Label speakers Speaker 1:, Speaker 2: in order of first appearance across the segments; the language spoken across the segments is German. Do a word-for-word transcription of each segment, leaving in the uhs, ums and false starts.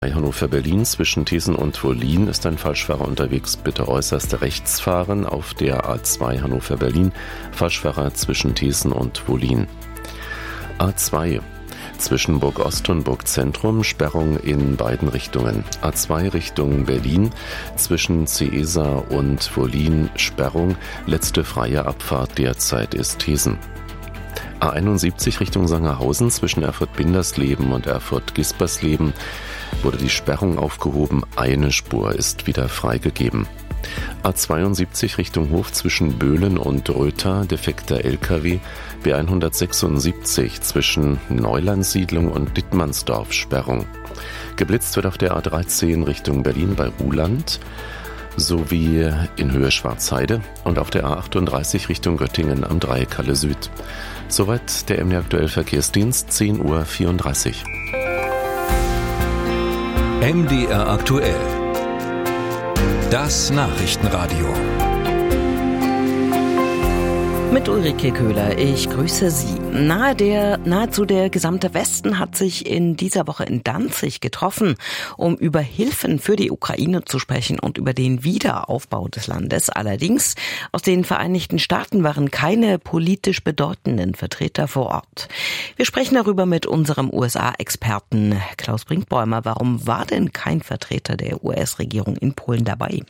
Speaker 1: Bei Hannover-Berlin zwischen Thesen und Wollin ist ein Falschfahrer unterwegs. Bitte äußerst rechts fahren auf der A zwei Hannover-Berlin. Falschfahrer zwischen Thesen und Wollin. A zwei. Zwischen Burg Ost und Burg Zentrum Sperrung in beiden Richtungen. A zwei Richtung Berlin. Zwischen Ceesa und Wollin Sperrung. Letzte freie Abfahrt derzeit ist Thesen. A einundsiebzig Richtung Sangerhausen zwischen Erfurt-Bindersleben und Erfurt-Gispersleben wurde die Sperrung aufgehoben. Eine Spur ist wieder freigegeben. A zweiundsiebzig Richtung Hof zwischen Böhlen und Rötha, defekter L K W. B hundertsechsundsiebzig zwischen Neulandsiedlung und Dittmannsdorf Sperrung. Geblitzt wird auf der A dreizehn Richtung Berlin bei Ruhland sowie in Höhe Schwarzheide und auf der A achtunddreißig Richtung Göttingen am Dreieck Halle Süd. Soweit der M D R Aktuell Verkehrsdienst, zehn Uhr vierunddreißig.
Speaker 2: M D R Aktuell. Das Nachrichtenradio.
Speaker 3: Mit Ulrike Köhler, ich grüße Sie. Nahe der, nahezu der gesamte Westen hat sich in dieser Woche in Danzig getroffen, um über Hilfen für die Ukraine zu sprechen und über den Wiederaufbau des Landes. Allerdings aus den Vereinigten Staaten waren keine politisch bedeutenden Vertreter vor Ort. Wir sprechen darüber mit unserem U S A-Experten Klaus Brinkbäumer. Warum war denn kein Vertreter der U S-Regierung in Polen dabei?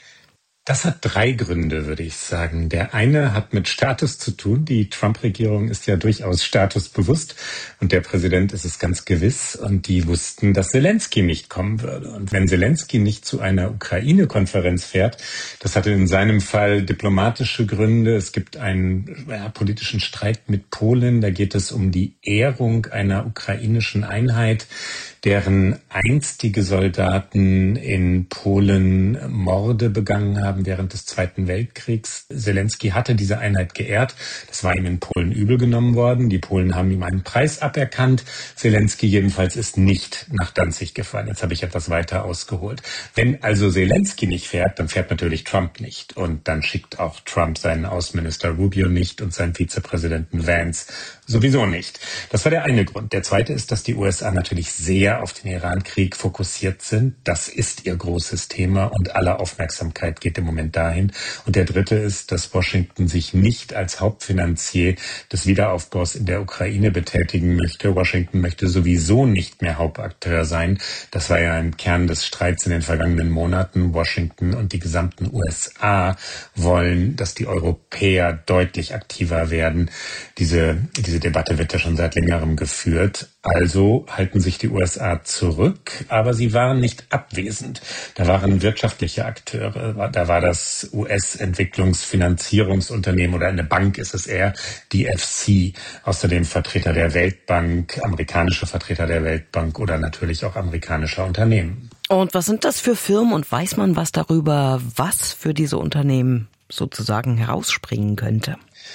Speaker 4: Das hat drei Gründe, würde ich sagen. Der eine hat mit Status zu tun. Die Trump-Regierung ist ja durchaus statusbewusst und der Präsident ist es ganz gewiss. Und die wussten, dass Selenskyj nicht kommen würde. Und wenn Selenskyj nicht zu einer Ukraine-Konferenz fährt, das hatte in seinem Fall diplomatische Gründe. Es gibt einen ja, politischen Streit mit Polen. Da geht es um die Ehrung einer ukrainischen Einheit, deren einstige Soldaten in Polen Morde begangen haben während des Zweiten Weltkriegs. Selenskyj hatte diese Einheit geehrt. Das war ihm in Polen übel genommen worden. Die Polen haben ihm einen Preis aberkannt. Selenskyj jedenfalls ist nicht nach Danzig gefahren. Jetzt habe ich etwas weiter ausgeholt. Wenn also Selenskyj nicht fährt, dann fährt natürlich Trump nicht. Und dann schickt auch Trump seinen Außenminister Rubio nicht und seinen Vizepräsidenten Vance sowieso nicht. Das war der eine Grund. Der zweite ist, dass die U S A natürlich sehr auf den Iran-Krieg fokussiert sind. Das ist ihr großes Thema und alle Aufmerksamkeit geht im Moment dahin. Und der dritte ist, dass Washington sich nicht als Hauptfinanzier des Wiederaufbaus in der Ukraine betätigen möchte. Washington möchte sowieso nicht mehr Hauptakteur sein. Das war ja ein Kern des Streits in den vergangenen Monaten. Washington und die gesamten U S A wollen, dass die Europäer deutlich aktiver werden. Diese, diese Debatte wird ja schon seit längerem geführt. Also halten sich die U S A zurück, aber sie waren nicht abwesend. Da waren wirtschaftliche Akteure, da war das U S-Entwicklungsfinanzierungsunternehmen oder eine Bank ist es eher, D F C, außerdem Vertreter der Weltbank, amerikanische Vertreter der Weltbank oder natürlich auch amerikanischer Unternehmen.
Speaker 3: Und was sind das für Firmen und weiß man was darüber, was für diese Unternehmen sozusagen herausspringen könnte?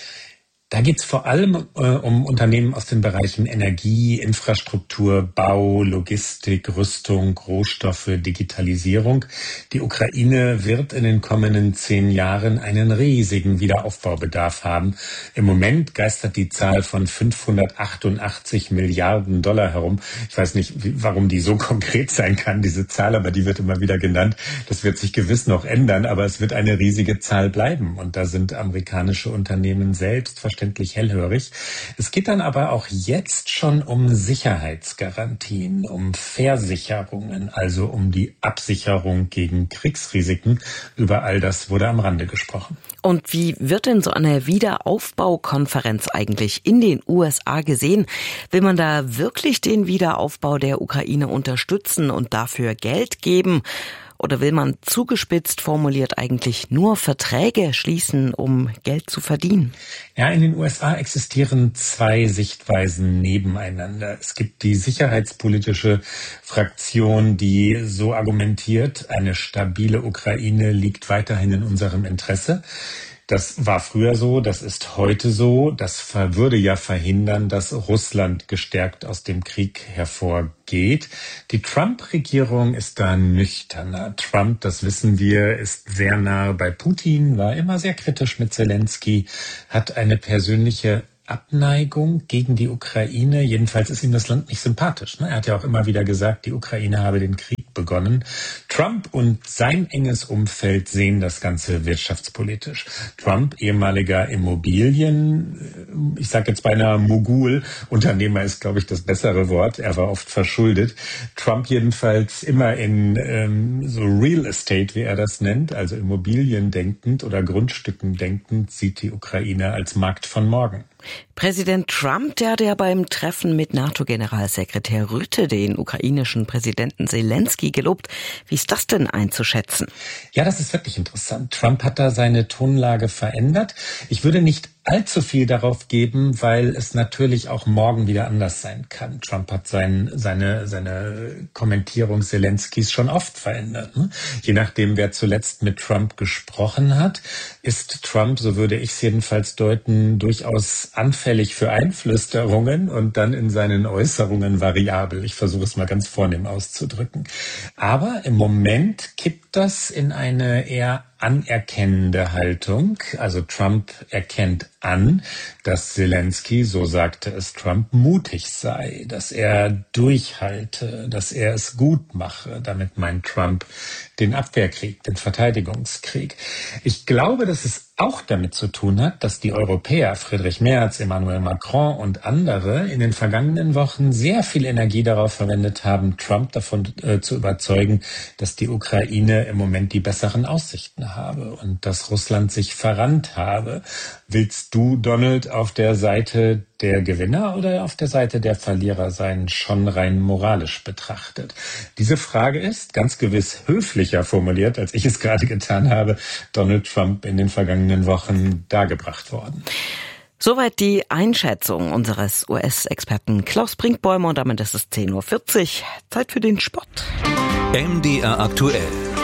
Speaker 4: Da geht es vor allem äh, um Unternehmen aus den Bereichen Energie, Infrastruktur, Bau, Logistik, Rüstung, Rohstoffe, Digitalisierung. Die Ukraine wird in den kommenden zehn Jahren einen riesigen Wiederaufbaubedarf haben. Im Moment geistert die Zahl von fünfhundertachtundachtzig Milliarden Dollar herum. Ich weiß nicht, wie, warum die so konkret sein kann, diese Zahl, aber die wird immer wieder genannt. Das wird sich gewiss noch ändern, aber es wird eine riesige Zahl bleiben. Und da sind amerikanische Unternehmen selbst verständlich hellhörig. Es geht dann aber auch jetzt schon um Sicherheitsgarantien, um Versicherungen, also um die Absicherung gegen Kriegsrisiken. Über all das wurde am Rande gesprochen.
Speaker 3: Und wie wird denn so eine Wiederaufbaukonferenz eigentlich in den U S A gesehen? Will man da wirklich den Wiederaufbau der Ukraine unterstützen und dafür Geld geben? Oder will man zugespitzt formuliert eigentlich nur Verträge schließen, um Geld zu verdienen?
Speaker 4: Ja, in den U S A existieren zwei Sichtweisen nebeneinander. Es gibt die sicherheitspolitische Fraktion, die so argumentiert, eine stabile Ukraine liegt weiterhin in unserem Interesse. Das war früher so, das ist heute so. Das würde ja verhindern, dass Russland gestärkt aus dem Krieg hervorgeht. Die Trump-Regierung ist da nüchterner. Trump, das wissen wir, ist sehr nah bei Putin, war immer sehr kritisch mit Selenskyj, hat eine persönliche Abneigung gegen die Ukraine. Jedenfalls ist ihm das Land nicht sympathisch. Er hat ja auch immer wieder gesagt, die Ukraine habe den Krieg begonnen. Trump und sein enges Umfeld sehen das Ganze wirtschaftspolitisch. Trump, ehemaliger Immobilien, ich sage jetzt beinahe Mogul, Unternehmer ist, glaube ich, das bessere Wort. Er war oft verschuldet. Trump jedenfalls immer in ähm, so Real Estate, wie er das nennt, also Immobilien denkend oder Grundstücken denkend, sieht die Ukraine als Markt von morgen.
Speaker 3: Präsident Trump, der hat ja beim Treffen mit NATO-Generalsekretär Rutte den ukrainischen Präsidenten Selenskyj gelobt. Wie ist das denn einzuschätzen?
Speaker 4: Ja, das ist wirklich interessant. Trump hat da seine Tonlage verändert. Ich würde nicht allzu viel darauf geben, weil es natürlich auch morgen wieder anders sein kann. Trump hat sein, seine, seine Kommentierung Selenskyjs schon oft verändert. Ne? Je nachdem, wer zuletzt mit Trump gesprochen hat, ist Trump, so würde ich es jedenfalls deuten, durchaus anfällig für Einflüsterungen und dann in seinen Äußerungen variabel. Ich versuche es mal ganz vornehm auszudrücken. Aber im Moment kippt das in eine eher anerkennende Haltung. Also Trump erkennt an, dass Selenskyj, so sagte es Trump, mutig sei, dass er durchhalte, dass er es gut mache. Damit meint Trump den Abwehrkrieg, den Verteidigungskrieg. Ich glaube, dass es auch damit zu tun hat, dass die Europäer, Friedrich Merz, Emmanuel Macron und andere in den vergangenen Wochen sehr viel Energie darauf verwendet haben, Trump davon äh, zu überzeugen, dass die Ukraine im Moment die besseren Aussichten habe und dass Russland sich verrannt habe. Willst du, Donald, auf der Seite der Gewinner oder auf der Seite der Verlierer sein, schon rein moralisch betrachtet? Diese Frage ist ganz gewiss höflicher formuliert, als ich es gerade getan habe, Donald Trump in den vergangenen Wochen dargebracht worden.
Speaker 3: Soweit die Einschätzung unseres U S-Experten Klaus Brinkbäumer und damit ist es zehn Uhr vierzig. Zeit für den Sport.
Speaker 2: M D R aktuell.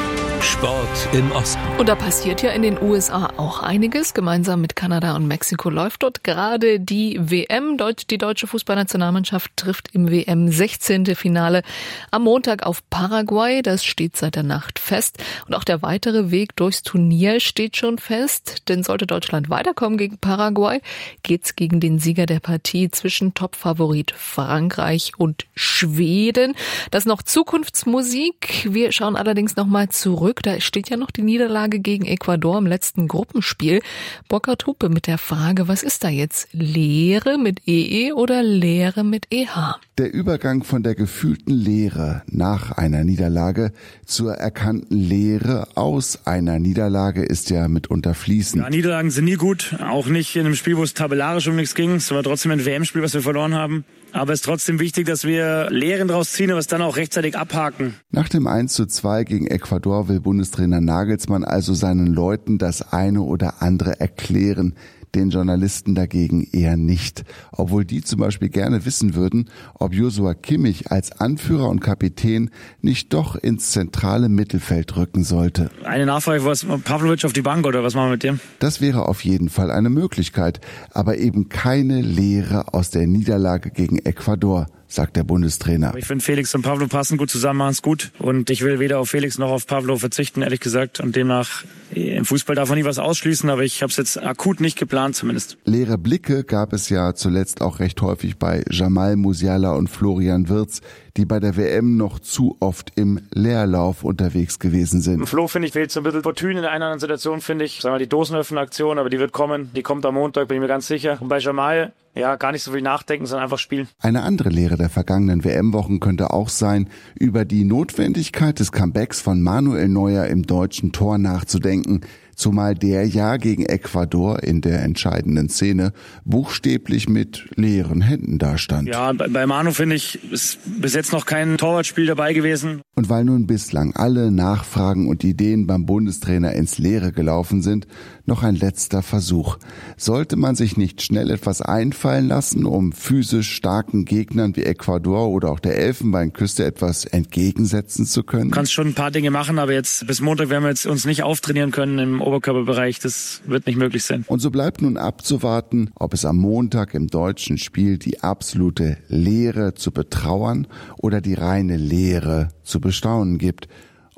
Speaker 2: Sport im Osten.
Speaker 5: Und da passiert ja in den U S A auch einiges. Gemeinsam mit Kanada und Mexiko läuft dort gerade die W M. Die deutsche Fußballnationalmannschaft trifft im W M-sechzehnten Finale am Montag auf Paraguay. Das steht seit der Nacht fest. Und auch der weitere Weg durchs Turnier steht schon fest. Denn sollte Deutschland weiterkommen gegen Paraguay, geht's gegen den Sieger der Partie zwischen Topfavorit Frankreich und Schweden. Das ist noch Zukunftsmusik. Wir schauen allerdings nochmal zurück. Da steht ja noch die Niederlage gegen Ecuador im letzten Gruppenspiel. Burkhard Hupe mit der Frage, was ist da jetzt? Leere mit E E oder Leere mit E H?
Speaker 6: Der Übergang von der gefühlten Leere nach einer Niederlage zur erkannten Leere aus einer Niederlage ist ja mitunter fließend.
Speaker 7: Ja, Niederlagen sind nie gut, auch nicht in einem Spiel, wo es tabellarisch um nichts ging. Es war trotzdem ein W M-Spiel, was wir verloren haben. Aber es ist trotzdem wichtig, dass wir Lehren draus ziehen und es dann auch rechtzeitig abhaken.
Speaker 6: Nach dem eins zu zwei gegen Ecuador will Bundestrainer Nagelsmann also seinen Leuten das eine oder andere erklären. Den Journalisten dagegen eher nicht. Obwohl die zum Beispiel gerne wissen würden, ob Joshua Kimmich als Anführer und Kapitän nicht doch ins zentrale Mittelfeld rücken sollte.
Speaker 7: Eine Nachfrage, was Pavlovic auf die Bank oder was machen wir mit dem?
Speaker 6: Das wäre auf jeden Fall eine Möglichkeit, aber eben keine Lehre aus der Niederlage gegen Ecuador, sagt der Bundestrainer.
Speaker 7: Ich finde, Felix und Pavlo passen gut zusammen, machen es gut. Und ich will weder auf Felix noch auf Pavlo verzichten, ehrlich gesagt. Und demnach, im Fußball darf man nie was ausschließen, aber ich habe es jetzt akut nicht geplant zumindest.
Speaker 6: Leere Blicke gab es ja zuletzt auch recht häufig bei Jamal Musiala und Florian Wirtz, die bei der W M noch zu oft im Leerlauf unterwegs gewesen sind.
Speaker 7: Flo, finde ich, fehlt so ein bisschen Fortune in der einen oder anderen Situation, finde ich. Sagen wir die Dosenöffner-Aktion, aber die wird kommen. Die kommt am Montag, bin ich mir ganz sicher. Und bei Jamal, ja, gar nicht so viel nachdenken, sondern einfach spielen.
Speaker 6: Eine andere Lehre der vergangenen W M-Wochen könnte auch sein, über die Notwendigkeit des Comebacks von Manuel Neuer im deutschen Tor nachzudenken. Zumal der ja gegen Ecuador in der entscheidenden Szene buchstäblich mit leeren Händen dastand.
Speaker 7: Ja, bei Manu finde ich, ist bis jetzt noch kein Torwartspiel dabei gewesen.
Speaker 6: Und weil nun bislang alle Nachfragen und Ideen beim Bundestrainer ins Leere gelaufen sind, noch ein letzter Versuch. Sollte man sich nicht schnell etwas einfallen lassen, um physisch starken Gegnern wie Ecuador oder auch der Elfenbeinküste etwas entgegensetzen zu können?
Speaker 7: Du kannst schon ein paar Dinge machen, aber jetzt bis Montag werden wir jetzt uns nicht auftrainieren können im Oberkörperbereich. Das wird nicht möglich sein.
Speaker 6: Und so bleibt nun abzuwarten, ob es am Montag im deutschen Spiel die absolute Leere zu betrauern oder die reine Leere zu bestaunen gibt.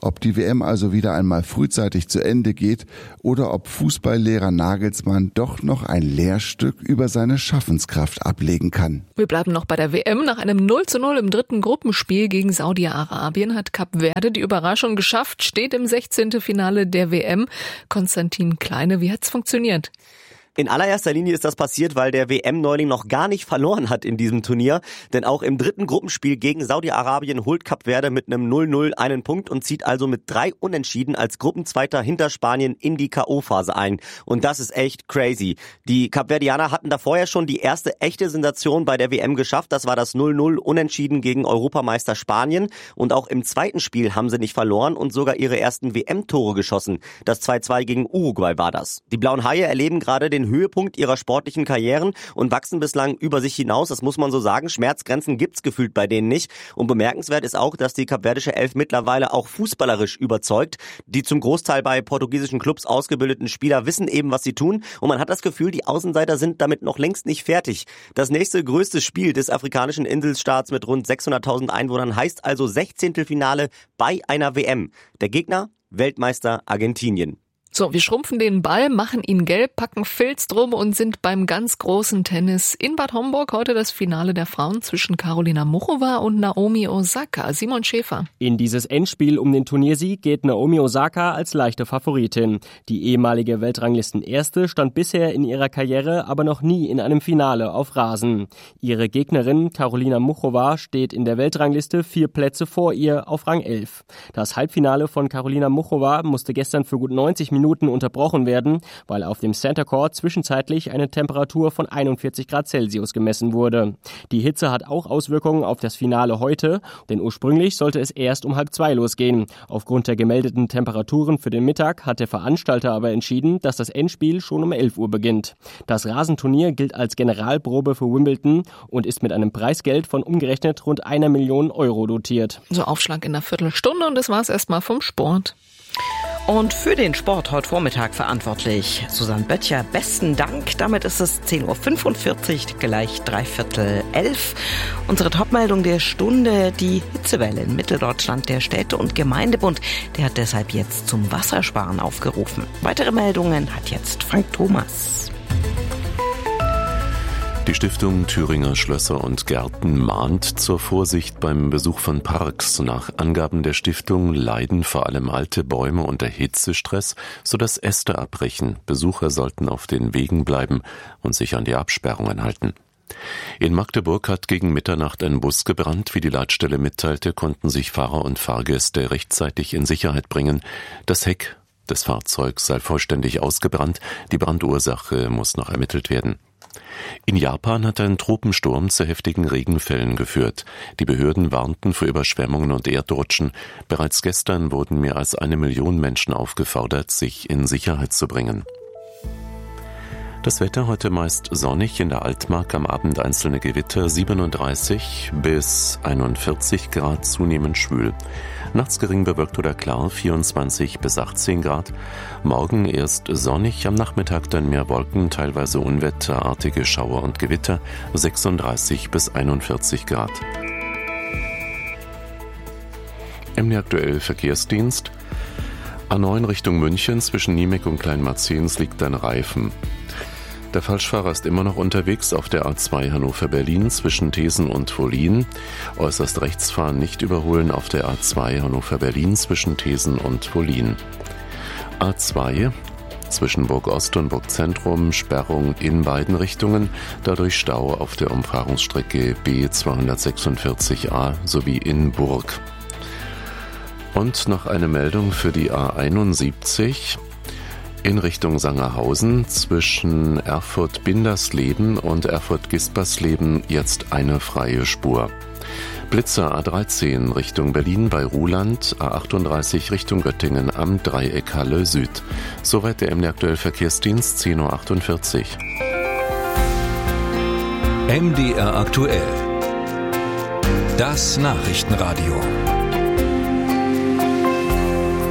Speaker 6: Ob die W M also wieder einmal frühzeitig zu Ende geht oder ob Fußballlehrer Nagelsmann doch noch ein Lehrstück über seine Schaffenskraft ablegen kann.
Speaker 5: Wir bleiben noch bei der W M. Nach einem null zu null im dritten Gruppenspiel gegen Saudi-Arabien hat Kap Verde die Überraschung geschafft, steht im sechzehnten Finale der W M. Konstantin Kleine, wie hat's funktioniert?
Speaker 8: In allererster Linie ist das passiert, weil der W M-Neuling noch gar nicht verloren hat in diesem Turnier. Denn auch im dritten Gruppenspiel gegen Saudi-Arabien holt Kap Verde mit einem null null einen Punkt und zieht also mit drei Unentschieden als Gruppenzweiter hinter Spanien in die K O-Phase ein. Und das ist echt crazy. Die Kapverdianer hatten da vorher schon die erste echte Sensation bei der W M geschafft. Das war das null null Unentschieden gegen Europameister Spanien. Und auch im zweiten Spiel haben sie nicht verloren und sogar ihre ersten W M-Tore geschossen. Das zwei zwei gegen Uruguay war das. Die Blauen Haie erleben gerade den Höhepunkt ihrer sportlichen Karrieren und wachsen bislang über sich hinaus, das muss man so sagen. Schmerzgrenzen gibt's gefühlt bei denen nicht. Und bemerkenswert ist auch, dass die kapverdische Elf mittlerweile auch fußballerisch überzeugt. Die zum Großteil bei portugiesischen Clubs ausgebildeten Spieler wissen eben, was sie tun. Und man hat das Gefühl, die Außenseiter sind damit noch längst nicht fertig. Das nächste größte Spiel des afrikanischen Inselstaats mit rund sechshunderttausend Einwohnern heißt also sechzehnten Finale bei einer W M. Der Gegner? Weltmeister Argentinien.
Speaker 5: So, wir schrumpfen den Ball, machen ihn gelb, packen Filz drum und sind beim ganz großen Tennis in Bad Homburg. Heute das Finale der Frauen zwischen Karolina Muchova und Naomi Osaka. Simon Schäfer.
Speaker 9: In dieses Endspiel um den Turniersieg geht Naomi Osaka als leichte Favoritin. Die ehemalige Weltranglistenerste stand bisher in ihrer Karriere aber noch nie in einem Finale auf Rasen. Ihre Gegnerin Karolina Muchova steht in der Weltrangliste vier Plätze vor ihr auf Rang elf. Das Halbfinale von Karolina Muchova musste gestern für gut neunzig Minuten Minuten unterbrochen werden, weil auf dem Center Court zwischenzeitlich eine Temperatur von einundvierzig Grad Celsius gemessen wurde. Die Hitze hat auch Auswirkungen auf das Finale heute, denn ursprünglich sollte es erst um halb zwei losgehen. Aufgrund der gemeldeten Temperaturen für den Mittag hat der Veranstalter aber entschieden, dass das Endspiel schon um elf Uhr beginnt. Das Rasenturnier gilt als Generalprobe für Wimbledon und ist mit einem Preisgeld von umgerechnet rund einer Million Euro dotiert.
Speaker 5: So Aufschlag in einer Viertelstunde und das war's erstmal vom Sport.
Speaker 3: Und für den Sport heute Vormittag verantwortlich Susanne Böttcher. Besten Dank. Damit ist es zehn Uhr fünfundvierzig, gleich dreiviertel elf. Unsere Topmeldung der Stunde, die Hitzewelle in Mitteldeutschland. Der Städte- und Gemeindebund, der hat deshalb jetzt zum Wassersparen aufgerufen. Weitere Meldungen hat jetzt Frank Thomas.
Speaker 1: Die Stiftung Thüringer Schlösser und Gärten mahnt zur Vorsicht beim Besuch von Parks. Nach Angaben der Stiftung leiden vor allem alte Bäume unter Hitzestress, sodass Äste abbrechen. Besucher sollten auf den Wegen bleiben und sich an die Absperrungen halten. In Magdeburg hat gegen Mitternacht ein Bus gebrannt. Wie die Leitstelle mitteilte, konnten sich Fahrer und Fahrgäste rechtzeitig in Sicherheit bringen. Das Heck des Fahrzeugs sei vollständig ausgebrannt. Die Brandursache muss noch ermittelt werden. In Japan hat ein Tropensturm zu heftigen Regenfällen geführt. Die Behörden warnten vor Überschwemmungen und Erdrutschen. Bereits gestern wurden mehr als eine Million Menschen aufgefordert, sich in Sicherheit zu bringen. Das Wetter heute meist sonnig, in der Altmark am Abend einzelne Gewitter, siebenunddreißig bis einundvierzig Grad, zunehmend schwül. Nachts gering bewölkt oder klar, vierundzwanzig bis achtzehn Grad. Morgen erst sonnig, am Nachmittag dann mehr Wolken, teilweise unwetterartige Schauer und Gewitter, sechsunddreißig bis einundvierzig Grad. M D aktuell Verkehrsdienst. A neun Richtung München, zwischen Niemek und Kleinmarzens liegt ein Reifen. Der Falschfahrer ist immer noch unterwegs auf der A zwei Hannover-Berlin zwischen Thesen und Wollin. Äußerst rechts fahren, nicht überholen auf der A zwei Hannover-Berlin zwischen Thesen und Wollin. A zwei zwischen Burg Ost und Burg Zentrum, Sperrung in beiden Richtungen, dadurch Stau auf der Umfahrungsstrecke B zweihundertsechsundvierzig A sowie in Burg. Und noch eine Meldung für die A einundsiebzig. In Richtung Sangerhausen zwischen Erfurt-Bindersleben und Erfurt-Gispersleben jetzt eine freie Spur. Blitzer A dreizehn Richtung Berlin bei Ruhland, A achtunddreißig Richtung Göttingen am Dreieck Halle Süd. Soweit der M D aktuell Verkehrsdienst, zehn Uhr achtundvierzig.
Speaker 2: M D R aktuell. Das Nachrichtenradio.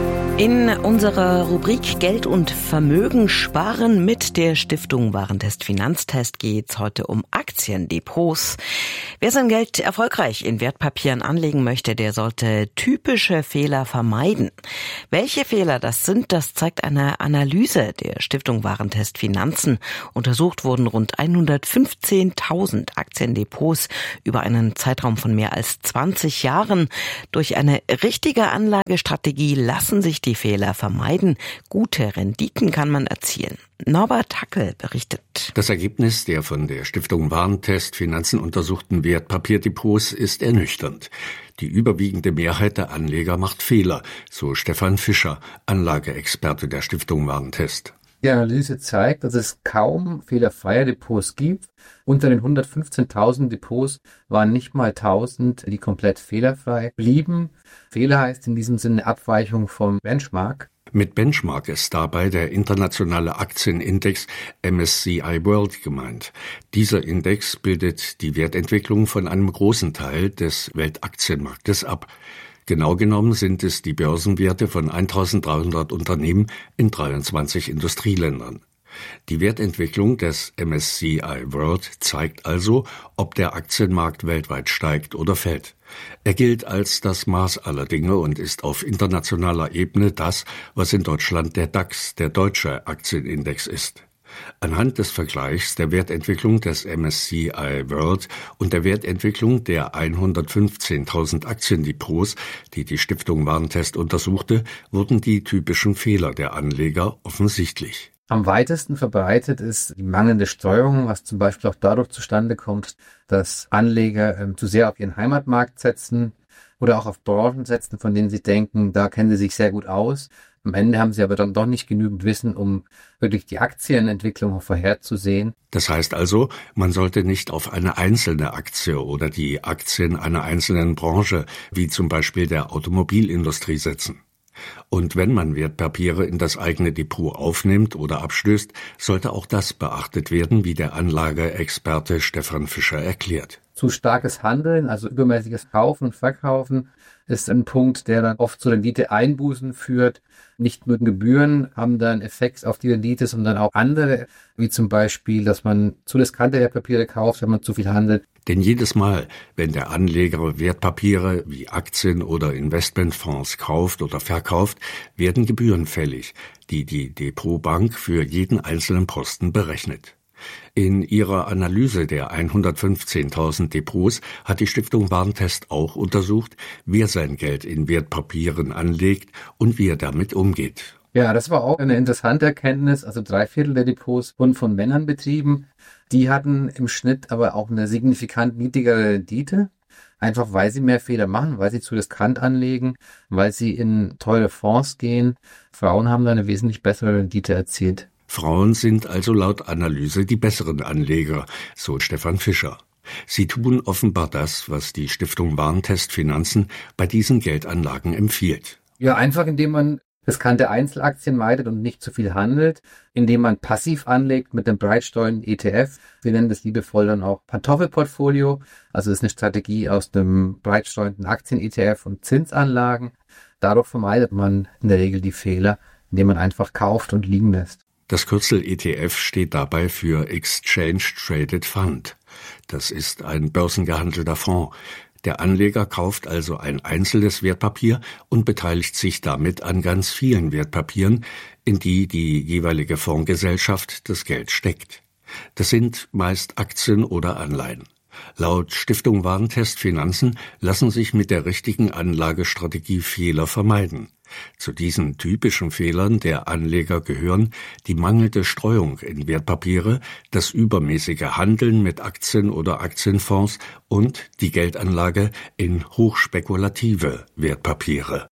Speaker 3: In unserer Rubrik Geld und Vermögen sparen mit der Stiftung Warentest Finanztest geht es heute um Aktiendepots. Wer sein Geld erfolgreich in Wertpapieren anlegen möchte, der sollte typische Fehler vermeiden. Welche Fehler das sind, das zeigt eine Analyse der Stiftung Warentest Finanzen. Untersucht wurden rund hundertfünfzehntausend Aktiendepots über einen Zeitraum von mehr als zwanzig Jahren. Durch eine richtige Anlagestrategie lassen sich die Fehler vermeiden. Gute Renditen kann man erzielen. Norbert Hackel berichtet.
Speaker 10: Das Ergebnis der von der Stiftung Warentest Finanzen untersuchten Wertpapierdepots ist ernüchternd. Die überwiegende Mehrheit der Anleger macht Fehler, so Stefan Fischer, Anlageexperte der Stiftung Warentest.
Speaker 11: Die Analyse zeigt, dass es kaum fehlerfreie Depots gibt. Unter den hundertfünfzehntausend Depots waren nicht mal tausend, die komplett fehlerfrei blieben. Fehler heißt in diesem Sinne Abweichung vom Benchmark.
Speaker 10: Mit Benchmark ist dabei der internationale Aktienindex M S C I World gemeint. Dieser Index bildet die Wertentwicklung von einem großen Teil des Weltaktienmarktes ab. Genau genommen sind es die Börsenwerte von eintausenddreihundert Unternehmen in dreiundzwanzig Industrieländern. Die Wertentwicklung des M S C I World zeigt also, ob der Aktienmarkt weltweit steigt oder fällt. Er gilt als das Maß aller Dinge und ist auf internationaler Ebene das, was in Deutschland der DAX, der deutsche Aktienindex, ist. Anhand des Vergleichs der Wertentwicklung des M S C I World und der Wertentwicklung der hundertfünfzehntausend Aktiendepots, die die Stiftung Warentest untersuchte, wurden die typischen Fehler der Anleger offensichtlich.
Speaker 11: Am weitesten verbreitet ist die mangelnde Steuerung, was zum Beispiel auch dadurch zustande kommt, dass Anleger ähm, zu sehr auf ihren Heimatmarkt setzen oder auch auf Branchen setzen, von denen sie denken, da kennen sie sich sehr gut aus. Am Ende haben sie aber dann doch nicht genügend Wissen, um wirklich die Aktienentwicklung vorherzusehen.
Speaker 10: Das heißt also, man sollte nicht auf eine einzelne Aktie oder die Aktien einer einzelnen Branche, wie zum Beispiel der Automobilindustrie, setzen. Und wenn man Wertpapiere in das eigene Depot aufnimmt oder abstößt, sollte auch das beachtet werden, wie der Anlageexperte Stefan Fischer erklärt.
Speaker 11: Zu starkes Handeln, also übermäßiges Kaufen und Verkaufen, ist ein Punkt, der dann oft zu Rendite-Einbußen führt. Nicht nur Gebühren haben da einen Effekt auf die Rendite, sondern auch andere, wie zum Beispiel, dass man zu riskante Wertpapiere kauft, wenn man zu viel handelt.
Speaker 10: Denn jedes Mal, wenn der Anleger Wertpapiere wie Aktien oder Investmentfonds kauft oder verkauft, werden Gebühren fällig, die die Depotbank für jeden einzelnen Posten berechnet. In ihrer Analyse der hundertfünfzehntausend Depots hat die Stiftung Warentest auch untersucht, wer sein Geld in Wertpapieren anlegt und wie er damit umgeht.
Speaker 11: Ja, das war auch eine interessante Erkenntnis. Also drei Viertel der Depots wurden von Männern betrieben. Die hatten im Schnitt aber auch eine signifikant niedrigere Rendite. Einfach weil sie mehr Fehler machen, weil sie zu riskant anlegen, weil sie in teure Fonds gehen. Frauen haben da eine wesentlich bessere Rendite erzielt.
Speaker 10: Frauen sind also laut Analyse die besseren Anleger, so Stefan Fischer. Sie tun offenbar das, was die Stiftung Warentest Finanzen bei diesen Geldanlagen empfiehlt.
Speaker 11: Ja, einfach indem man riskante Einzelaktien meidet und nicht zu viel handelt, indem man passiv anlegt mit einem breitstreuen E T F. Wir nennen das liebevoll dann auch Pantoffelportfolio. Also das ist eine Strategie aus dem breitstreuenden Aktien-E T F und Zinsanlagen. Dadurch vermeidet man in der Regel die Fehler, indem man einfach kauft und liegen lässt.
Speaker 10: Das Kürzel E T F steht dabei für Exchange Traded Fund. Das ist ein börsengehandelter Fonds. Der Anleger kauft also ein einzelnes Wertpapier und beteiligt sich damit an ganz vielen Wertpapieren, in die die jeweilige Fondsgesellschaft das Geld steckt. Das sind meist Aktien oder Anleihen. Laut Stiftung Warentest Finanzen lassen sich mit der richtigen Anlagestrategie Fehler vermeiden. Zu diesen typischen Fehlern der Anleger gehören die mangelnde Streuung in Wertpapiere, das übermäßige Handeln mit Aktien oder Aktienfonds und die Geldanlage in hochspekulative Wertpapiere.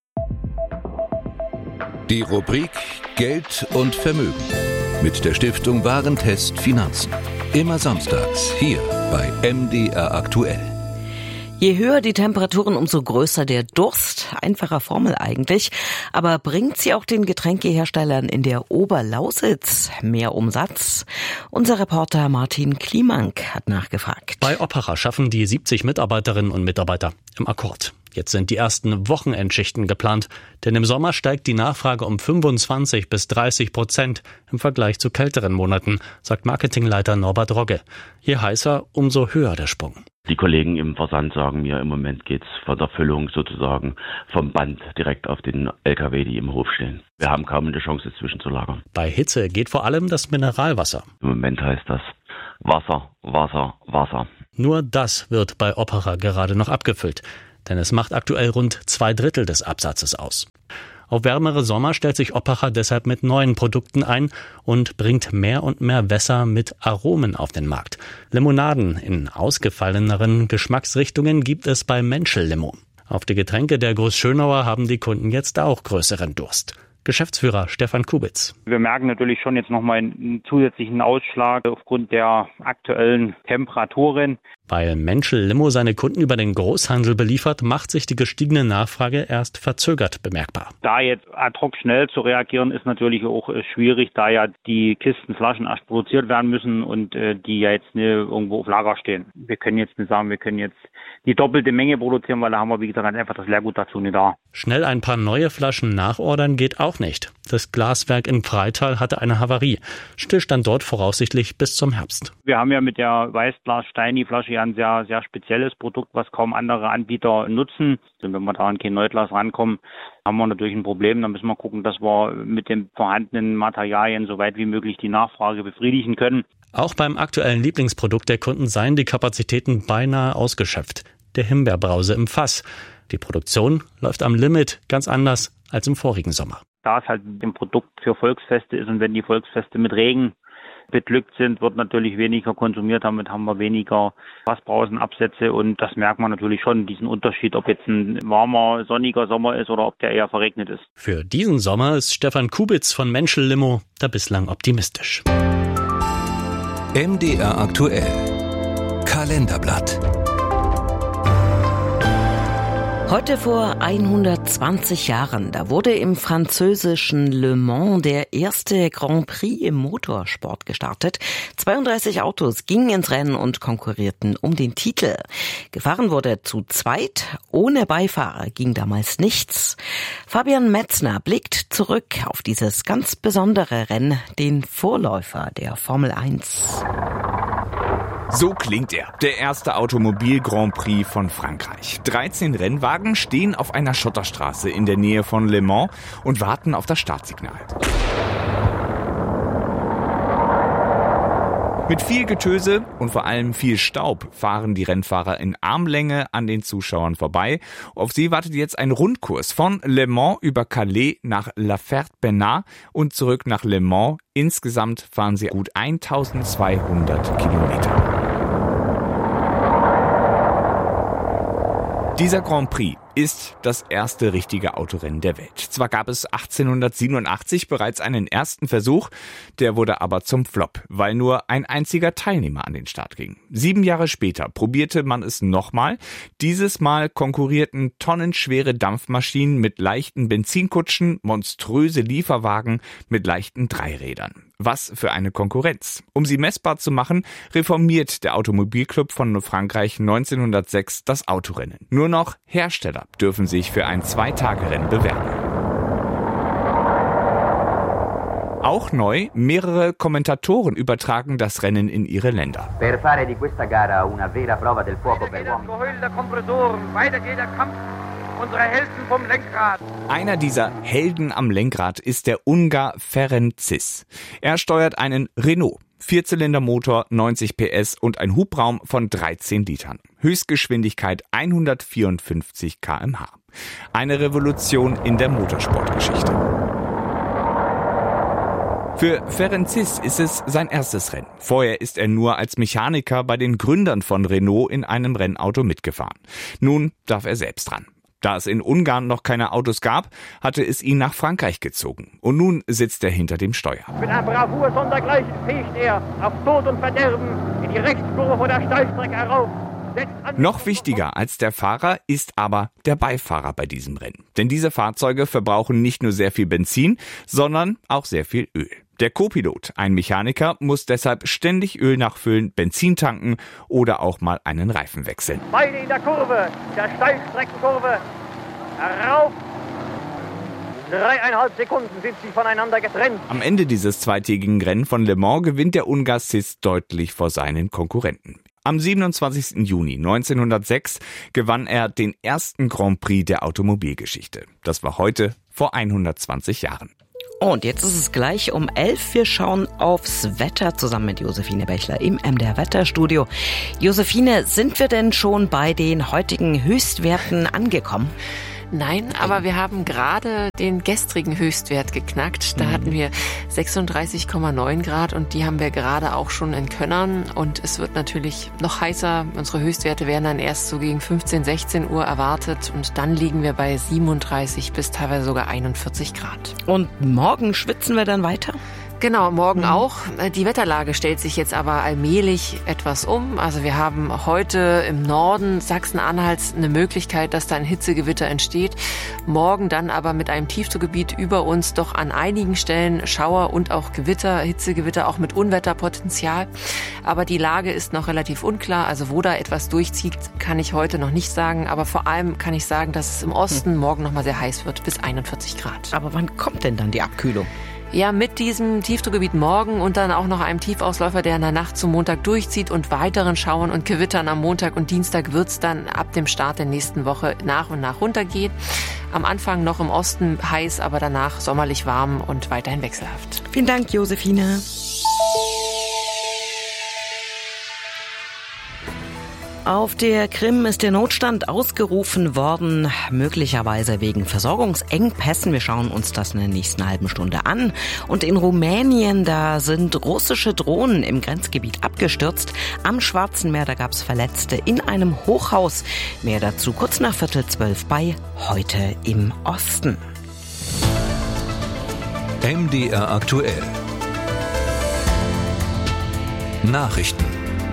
Speaker 2: Die Rubrik Geld und Vermögen mit der Stiftung Warentest Finanzen. Immer samstags hier bei M D R aktuell.
Speaker 3: Je höher die Temperaturen, umso größer der Durst. Einfacher Formel eigentlich. Aber bringt sie auch den Getränkeherstellern in der Oberlausitz mehr Umsatz? Unser Reporter Martin Kliemank hat nachgefragt.
Speaker 12: Bei Opera schaffen die siebzig Mitarbeiterinnen und Mitarbeiter im Akkord. Jetzt sind die ersten Wochenendschichten geplant, denn im Sommer steigt die Nachfrage um fünfundzwanzig bis dreißig Prozent im Vergleich zu kälteren Monaten, sagt Marketingleiter Norbert Rogge. Je heißer, umso höher der Sprung.
Speaker 13: Die Kollegen im Versand sagen mir, im Moment geht's von der Füllung sozusagen vom Band direkt auf den L K W, die im Hof stehen. Wir haben kaum eine Chance, es zwischenzulagern.
Speaker 12: Bei Hitze geht vor allem das Mineralwasser.
Speaker 13: Im Moment heißt das Wasser, Wasser, Wasser.
Speaker 12: Nur das wird bei Opera gerade noch abgefüllt, denn es macht aktuell rund zwei Drittel des Absatzes aus. Auf wärmere Sommer stellt sich Opera deshalb mit neuen Produkten ein und bringt mehr und mehr Wässer mit Aromen auf den Markt. Limonaden in ausgefalleneren Geschmacksrichtungen gibt es bei Menschel Limo. Auf die Getränke der Großschönauer haben die Kunden jetzt auch größeren Durst. Geschäftsführer Stefan Kubitz.
Speaker 14: Wir merken natürlich schon jetzt nochmal einen zusätzlichen Ausschlag aufgrund der aktuellen Temperaturen.
Speaker 12: Weil Menschel Limo seine Kunden über den Großhandel beliefert, macht sich die gestiegene Nachfrage erst verzögert bemerkbar.
Speaker 14: Da jetzt ad hoc schnell zu reagieren, ist natürlich auch schwierig, da ja die Kisten Flaschen erst produziert werden müssen und äh, die ja jetzt ne, irgendwo auf Lager stehen. Wir können jetzt nicht sagen, wir können jetzt die doppelte Menge produzieren, weil da haben wir, wie gesagt, einfach das Leergut dazu nicht da.
Speaker 12: Schnell ein paar neue Flaschen nachordern geht auch nicht. Das Glaswerk in Freital hatte eine Havarie. Stillstand dort voraussichtlich bis zum Herbst.
Speaker 14: Wir haben ja mit der Weißglas-Steini-Flasche ja ein sehr, sehr spezielles Produkt, was kaum andere Anbieter nutzen. Und wenn wir da an kein Neuglas rankommen, haben wir natürlich ein Problem. Dann müssen wir gucken, dass wir mit den vorhandenen Materialien so weit wie möglich die Nachfrage befriedigen können.
Speaker 12: Auch beim aktuellen Lieblingsprodukt der Kunden seien die Kapazitäten beinahe ausgeschöpft. Der Himbeerbrause im Fass. Die Produktion läuft am Limit, ganz anders als im vorigen Sommer.
Speaker 14: Da es halt ein Produkt für Volksfeste ist und wenn die Volksfeste mit Regen beglückt sind, wird natürlich weniger konsumiert. Damit haben wir weniger Fassbrausenabsätze und das merkt man natürlich schon, diesen Unterschied, ob jetzt ein warmer, sonniger Sommer ist oder ob der eher verregnet ist.
Speaker 12: Für diesen Sommer ist Stefan Kubitz von Menschel Limo da bislang optimistisch.
Speaker 2: M D R aktuell. Kalenderblatt.
Speaker 3: Heute vor hundertzwanzig Jahren, da wurde im französischen Le Mans der erste Grand Prix im Motorsport gestartet. zweiunddreißig Autos gingen ins Rennen und konkurrierten um den Titel. Gefahren wurde zu zweit, ohne Beifahrer ging damals nichts. Fabian Metzner blickt zurück auf dieses ganz besondere Rennen, den Vorläufer der Formel eins.
Speaker 15: So klingt er, der erste Automobil-Grand Prix von Frankreich. dreizehn Rennwagen stehen auf einer Schotterstraße in der Nähe von Le Mans und warten auf das Startsignal. Mit viel Getöse und vor allem viel Staub fahren die Rennfahrer in Armlänge an den Zuschauern vorbei. Auf sie wartet jetzt ein Rundkurs von Le Mans über Calais nach La Ferté-Bernard und zurück nach Le Mans. Insgesamt fahren sie gut eintausendzweihundert Kilometer. Dieser Grand Prix ist das erste richtige Autorennen der Welt. Zwar gab es achtzehnhundertsiebenundachtzig bereits einen ersten Versuch, der wurde aber zum Flop, weil nur ein einziger Teilnehmer an den Start ging. Sieben Jahre später probierte man es nochmal. Dieses Mal konkurrierten tonnenschwere Dampfmaschinen mit leichten Benzinkutschen, monströse Lieferwagen mit leichten Dreirädern. Was für eine Konkurrenz. Um sie messbar zu machen, reformiert der Automobilclub von Frankreich neunzehnhundertsechs das Autorennen. Nur noch Hersteller dürfen sich für ein Zwei-Tage-Rennen bewerben. Auch neu, mehrere Kommentatoren übertragen das Rennen in ihre Länder.
Speaker 16: Per fare di questa gara una vera prova del fuoco per uomini.
Speaker 17: Geheul der Kompressoren, weiter geht der Kampf. Unsere Helden vom Lenkrad.
Speaker 15: Einer dieser Helden am Lenkrad ist der Ungar Ferenc Sis. Er steuert einen Renault. Vierzylindermotor, neunzig P S und ein Hubraum von dreizehn Litern. Höchstgeschwindigkeit hundertvierundfünfzig Kilometer pro Stunde. Eine Revolution in der Motorsportgeschichte. Für Ferenc Sis ist es sein erstes Rennen. Vorher ist er nur als Mechaniker bei den Gründern von Renault in einem Rennauto mitgefahren. Nun darf er selbst ran. Da es in Ungarn noch keine Autos gab, hatte es ihn nach Frankreich gezogen. Und nun sitzt er hinter dem Steuer.
Speaker 17: Mit einer Bravour sondergleichen fegt er auf Tod und Verderben in die Rechtskurve vor der Steilstrecke herauf.
Speaker 15: Noch wichtiger als der Fahrer ist aber der Beifahrer bei diesem Rennen. Denn diese Fahrzeuge verbrauchen nicht nur sehr viel Benzin, sondern auch sehr viel Öl. Der Co-Pilot, ein Mechaniker, muss deshalb ständig Öl nachfüllen, Benzin tanken oder auch mal einen Reifen wechseln.
Speaker 17: Beide in der Kurve, der Steilstreckenkurve, herauf. Dreieinhalb Sekunden sind sie voneinander getrennt.
Speaker 15: Am Ende dieses zweitägigen Rennen von Le Mans gewinnt der Ungar Sis deutlich vor seinen Konkurrenten. Am siebenundzwanzigsten Juni neunzehnhundertsechs gewann er den ersten Grand Prix der Automobilgeschichte. Das war heute vor hundertzwanzig Jahren.
Speaker 3: Und jetzt ist es gleich um elf. Wir schauen aufs Wetter zusammen mit Josephine Bechler im M D R Wetterstudio. Josephine, sind wir denn schon bei den heutigen Höchstwerten angekommen?
Speaker 18: Nein, aber wir haben gerade den gestrigen Höchstwert geknackt. Da hatten wir sechsunddreißig Komma neun Grad und die haben wir gerade auch schon in Könnern. Und es wird natürlich noch heißer. Unsere Höchstwerte werden dann erst so gegen fünfzehn, sechzehn Uhr erwartet. Und dann liegen wir bei siebenunddreißig bis teilweise sogar einundvierzig Grad.
Speaker 3: Und morgen schwitzen wir dann weiter?
Speaker 18: Genau, morgen auch. Die Wetterlage stellt sich jetzt aber allmählich etwas um. Also wir haben heute im Norden Sachsen-Anhalts eine Möglichkeit, dass da ein Hitzegewitter entsteht. Morgen dann aber mit einem Tiefdruckgebiet über uns doch an einigen Stellen Schauer und auch Gewitter, Hitzegewitter auch mit Unwetterpotenzial. Aber die Lage ist noch relativ unklar. Also wo da etwas durchzieht, kann ich heute noch nicht sagen. Aber vor allem kann ich sagen, dass es im Osten morgen noch mal sehr heiß wird, bis einundvierzig Grad.
Speaker 3: Aber wann kommt denn dann die Abkühlung?
Speaker 18: Ja, mit diesem Tiefdruckgebiet morgen und dann auch noch einem Tiefausläufer, der in der Nacht zum Montag durchzieht und weiteren Schauern und Gewittern am Montag und Dienstag wird's dann ab dem Start der nächsten Woche nach und nach runtergehen. Am Anfang noch im Osten heiß, aber danach sommerlich warm und weiterhin wechselhaft.
Speaker 3: Vielen Dank, Josephine. Auf der Krim ist der Notstand ausgerufen worden, möglicherweise wegen Versorgungsengpässen. Wir schauen uns das in der nächsten halben Stunde an. Und in Rumänien, da sind russische Drohnen im Grenzgebiet abgestürzt. Am Schwarzen Meer, da gab es Verletzte in einem Hochhaus. Mehr dazu kurz nach Viertel zwölf bei Heute im Osten.
Speaker 2: M D R aktuell. Nachrichten.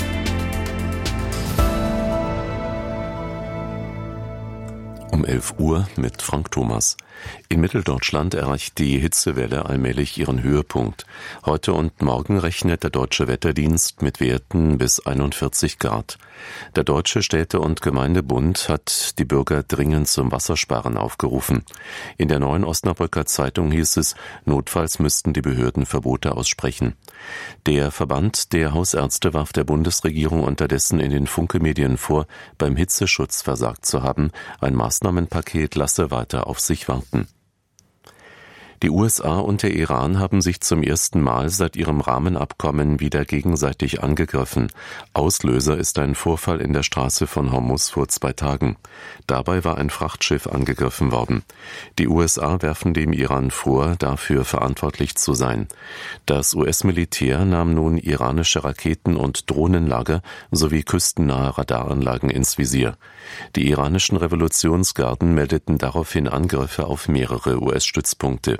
Speaker 1: Um elf Uhr mit Frank Thomas. In Mitteldeutschland erreicht die Hitzewelle allmählich ihren Höhepunkt. Heute und morgen rechnet der Deutsche Wetterdienst mit Werten bis einundvierzig Grad. Der Deutsche Städte- und Gemeindebund hat die Bürger dringend zum Wassersparen aufgerufen. In der Neuen Osnabrücker Zeitung hieß es, notfalls müssten die Behörden Verbote aussprechen. Der Verband der Hausärzte warf der Bundesregierung unterdessen in den Funke-Medien vor, beim Hitzeschutz versagt zu haben. Ein Maßnahmenpaket lasse weiter auf sich warten. Die U S A und der Iran haben sich zum ersten Mal seit ihrem Rahmenabkommen wieder gegenseitig angegriffen. Auslöser ist ein Vorfall in der Straße von Hormuz vor zwei Tagen. Dabei war ein Frachtschiff angegriffen worden. Die U S A werfen dem Iran vor, dafür verantwortlich zu sein. Das U S-Militär nahm nun iranische Raketen- und Drohnenlager sowie küstennahe Radaranlagen ins Visier. Die iranischen Revolutionsgarden meldeten daraufhin Angriffe auf mehrere U S-Stützpunkte.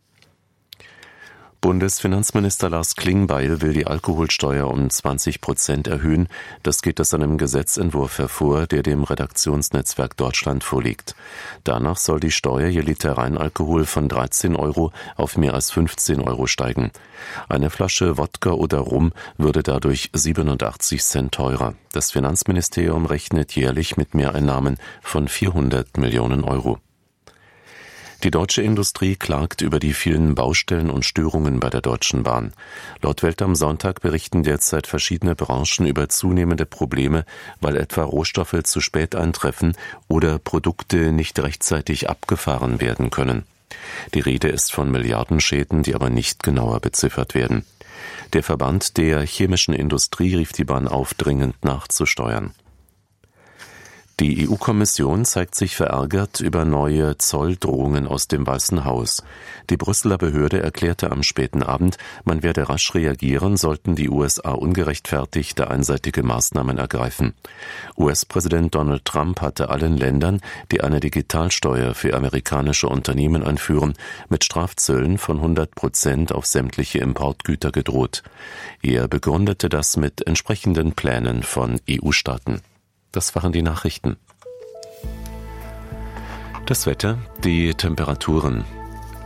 Speaker 1: Bundesfinanzminister Lars Klingbeil will die Alkoholsteuer um zwanzig Prozent erhöhen. Das geht aus einem Gesetzentwurf hervor, der dem Redaktionsnetzwerk Deutschland vorliegt. Danach soll die Steuer je Liter Reinalkohol von dreizehn Euro auf mehr als fünfzehn Euro steigen. Eine Flasche Wodka oder Rum würde dadurch siebenundachtzig Cent teurer. Das Finanzministerium rechnet jährlich mit Mehreinnahmen von vierhundert Millionen Euro. Die deutsche Industrie klagt über die vielen Baustellen und Störungen bei der Deutschen Bahn. Laut Welt am Sonntag berichten derzeit verschiedene Branchen über zunehmende Probleme, weil etwa Rohstoffe zu spät eintreffen oder Produkte nicht rechtzeitig abgefahren werden können. Die Rede ist von Milliardenschäden, die aber nicht genauer beziffert werden. Der Verband der chemischen Industrie rief die Bahn auf, dringend nachzusteuern. Die E U-Kommission zeigt sich verärgert über neue Zolldrohungen aus dem Weißen Haus. Die Brüsseler Behörde erklärte am späten Abend, man werde rasch reagieren, sollten die U S A ungerechtfertigte einseitige Maßnahmen ergreifen. U S-Präsident Donald Trump hatte allen Ländern, die eine Digitalsteuer für amerikanische Unternehmen einführen, mit Strafzöllen von hundert Prozent auf sämtliche Importgüter gedroht. Er begründete das mit entsprechenden Plänen von E U-Staaten. Das waren die Nachrichten. Das Wetter, die Temperaturen.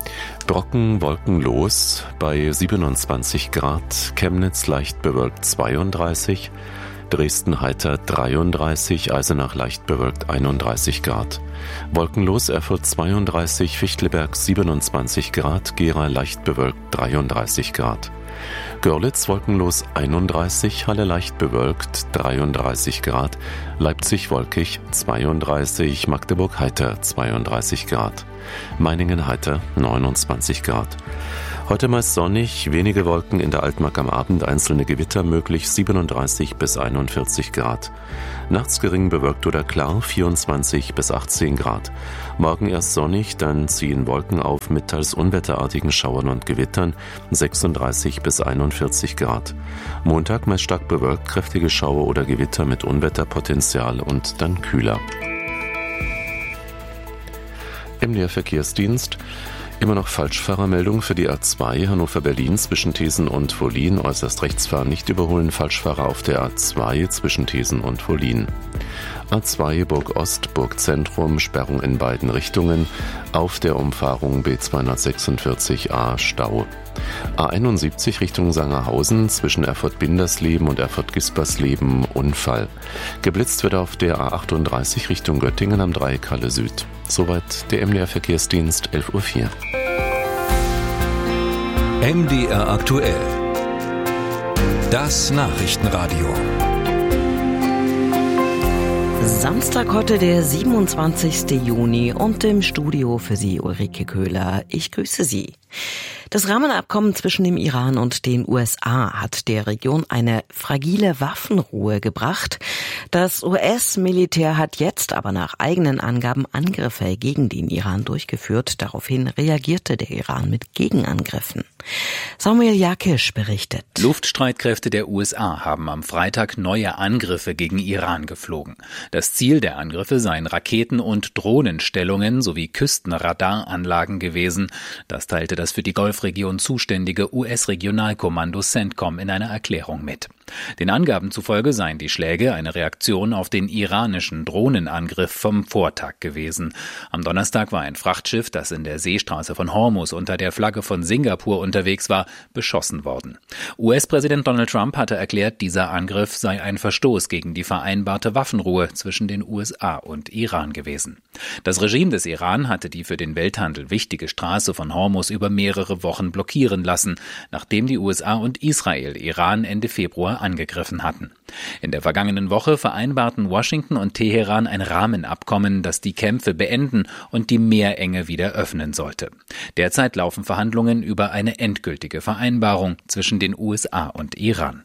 Speaker 1: Brocken wolkenlos bei siebenundzwanzig Grad, Chemnitz leicht bewölkt zweiunddreißig, Dresden heiter dreiunddreißig, Eisenach leicht bewölkt einunddreißig Grad. Wolkenlos Erfurt zweiunddreißig, Fichtelberg siebenundzwanzig Grad, Gera leicht bewölkt dreiunddreißig Grad. Görlitz wolkenlos einunddreißig, Halle leicht bewölkt dreiunddreißig Grad, Leipzig wolkig zweiunddreißig, Magdeburg heiter zweiunddreißig Grad, Meiningen heiter neunundzwanzig Grad. Heute meist sonnig, wenige Wolken, in der Altmark am Abend einzelne Gewitter möglich, siebenunddreißig bis einundvierzig Grad. Nachts gering bewölkt oder klar, vierundzwanzig bis achtzehn Grad. Morgen erst sonnig, dann ziehen Wolken auf mit teils unwetterartigen Schauern und Gewittern, sechsunddreißig bis einundvierzig Grad. Montag meist stark bewölkt, kräftige Schauer oder Gewitter mit Unwetterpotenzial und dann kühler. M D R Verkehrsdienst. Immer noch Falschfahrermeldung für die A zwei Hannover-Berlin zwischen Thesen und Wollin. Äußerst rechtsfahren nicht überholen. Falschfahrer auf der A zwei zwischen Thesen und Wollin. A zwei Burg Ost, Burg Zentrum, Sperrung in beiden Richtungen. Auf der Umfahrung B zweihundertsechsundvierzig A Stau. A einundsiebzig Richtung Sangerhausen zwischen Erfurt-Bindersleben und Erfurt-Gispersleben Unfall. Geblitzt wird auf der A achtunddreißig Richtung Göttingen am Dreieck Halle Süd. Soweit der M D R Verkehrsdienst, elf Uhr vier.
Speaker 2: M D R aktuell. Das Nachrichtenradio.
Speaker 3: Samstag heute der siebenundzwanzigste Juni und im Studio für Sie Ulrike Köhler. Ich grüße Sie. Das Rahmenabkommen zwischen dem Iran und den U S A hat der Region eine fragile Waffenruhe gebracht. Das U S-Militär hat jetzt aber nach eigenen Angaben Angriffe gegen den Iran durchgeführt. Daraufhin reagierte der Iran mit Gegenangriffen. Samuel Jakisch berichtet.
Speaker 19: Luftstreitkräfte der U S A haben am Freitag neue Angriffe gegen Iran geflogen. Das Ziel der Angriffe seien Raketen- und Drohnenstellungen sowie Küstenradaranlagen gewesen. Das teilte das für die Golfregion zuständige U S-Regionalkommando CENTCOM in einer Erklärung mit. Den Angaben zufolge seien die Schläge eine Reaktion auf den iranischen Drohnenangriff vom Vortag gewesen. Am Donnerstag war ein Frachtschiff, das in der Seestraße von Hormuz unter der Flagge von Singapur unterwegs war, beschossen worden. U S-Präsident Donald Trump hatte erklärt, dieser Angriff sei ein Verstoß gegen die vereinbarte Waffenruhe zwischen den U S A und Iran gewesen. Das Regime des Iran hatte die für den Welthandel wichtige Straße von Hormuz über mehrere Wochen blockieren lassen, nachdem die U S A und Israel Iran Ende Februar angegriffen hatten. In der vergangenen Woche vereinbarten Washington und Teheran ein Rahmenabkommen, das die Kämpfe beenden und die Meerenge wieder öffnen sollte. Derzeit laufen Verhandlungen über eine endgültige Vereinbarung zwischen den U S A und Iran.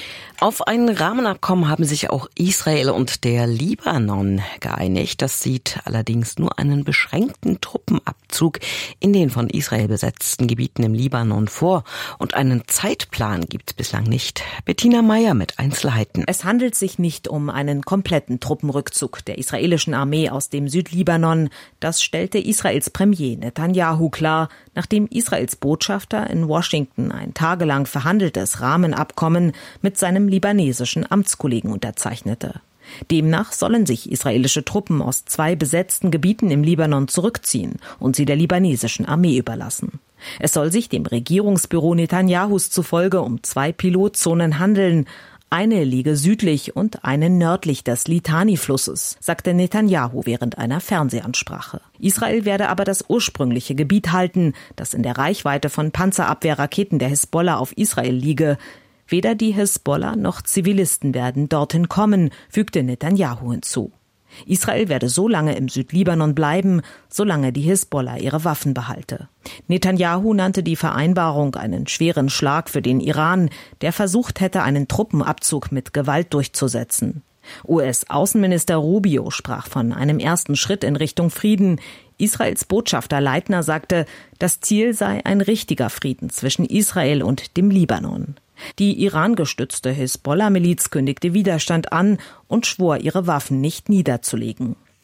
Speaker 3: Auf ein Rahmenabkommen haben sich auch Israel und der Libanon geeinigt. Das sieht allerdings nur einen beschränkten Truppenabzug in den von Israel besetzten Gebieten im Libanon vor. Und einen Zeitplan gibt es bislang nicht. Bettina Meyer mit Einzelheiten.
Speaker 20: Es handelt sich nicht um einen kompletten Truppenrückzug der israelischen Armee aus dem Südlibanon. Das stellte Israels Premier Netanyahu klar, nachdem Israels Botschafter in Washington ein tagelang verhandeltes Rahmenabkommen mit seinem libanesischen Amtskollegen unterzeichnete. Demnach sollen sich israelische Truppen aus zwei besetzten Gebieten im Libanon zurückziehen und sie der libanesischen Armee überlassen. Es soll sich dem Regierungsbüro Netanyahus zufolge um zwei Pilotzonen handeln. Eine liege südlich und eine nördlich des Litani-Flusses, sagte Netanyahu während einer Fernsehansprache. Israel werde aber das ursprüngliche Gebiet halten, das in der Reichweite von Panzerabwehrraketen der Hisbollah auf Israel liege. Weder die Hisbollah noch Zivilisten werden dorthin kommen, fügte Netanyahu hinzu. Israel werde so lange im Südlibanon bleiben, solange die Hisbollah ihre Waffen behalte. Netanyahu nannte die Vereinbarung einen schweren Schlag für den Iran, der versucht hätte, einen Truppenabzug mit Gewalt durchzusetzen. U S-Außenminister Rubio sprach von einem ersten Schritt in Richtung Frieden. Israels Botschafter Leitner sagte, das Ziel sei ein richtiger Frieden zwischen Israel und dem Libanon. Die Iran-gestützte Hisbollah-Miliz kündigte Widerstand an und schwor, ihre Waffen nicht niederzulegen.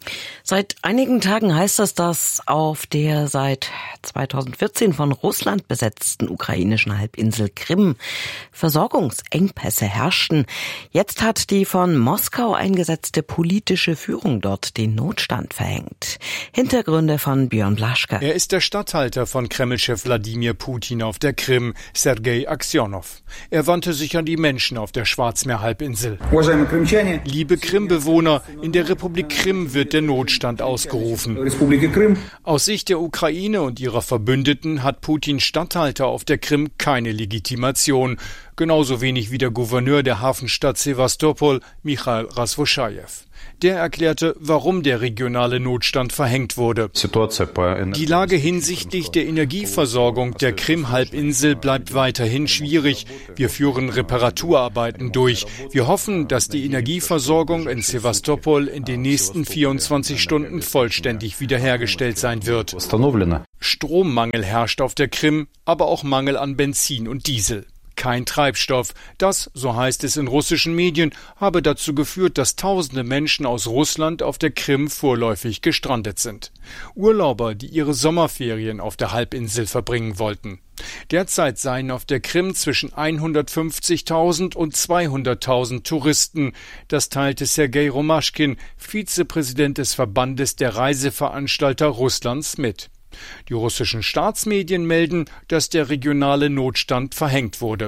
Speaker 3: Seit einigen Tagen heißt es, dass auf der seit zweitausendvierzehn von Russland besetzten ukrainischen Halbinsel Krim Versorgungsengpässe herrschten. Jetzt hat die von Moskau eingesetzte politische Führung dort den Notstand verhängt. Hintergründe von Björn Blaschke.
Speaker 21: Er ist der Statthalter von Kremlchef Wladimir Putin auf der Krim, Sergei Aksionow. Er wandte sich an die Menschen auf der Schwarzmeerhalbinsel. Liebe Krimbewohner, in der Republik Krim wird der Notstand ausgerufen. Aus Sicht der Ukraine und ihrer Verbündeten hat Putins Statthalter auf der Krim keine Legitimation. Genauso wenig wie der Gouverneur der Hafenstadt Sewastopol, Michail Rasvoschajew. Der erklärte, warum der regionale Notstand verhängt wurde. Die Lage hinsichtlich der Energieversorgung der Krim-Halbinsel bleibt weiterhin schwierig. Wir führen Reparaturarbeiten durch. Wir hoffen, dass die Energieversorgung in Sewastopol in den nächsten vierundzwanzig Stunden vollständig wiederhergestellt sein wird. Strommangel herrscht auf der Krim, aber auch Mangel an Benzin und Diesel. Kein Treibstoff. Das, so heißt es in russischen Medien, habe dazu geführt, dass tausende Menschen aus Russland auf der Krim vorläufig gestrandet sind. Urlauber, die ihre Sommerferien auf der Halbinsel verbringen wollten. Derzeit seien auf der Krim zwischen hundertfünfzigtausend und zweihunderttausend Touristen. Das teilte Sergei Romaschkin, Vizepräsident des Verbandes der Reiseveranstalter Russlands, mit. Die russischen Staatsmedien melden, dass der regionale Notstand verhängt wurde.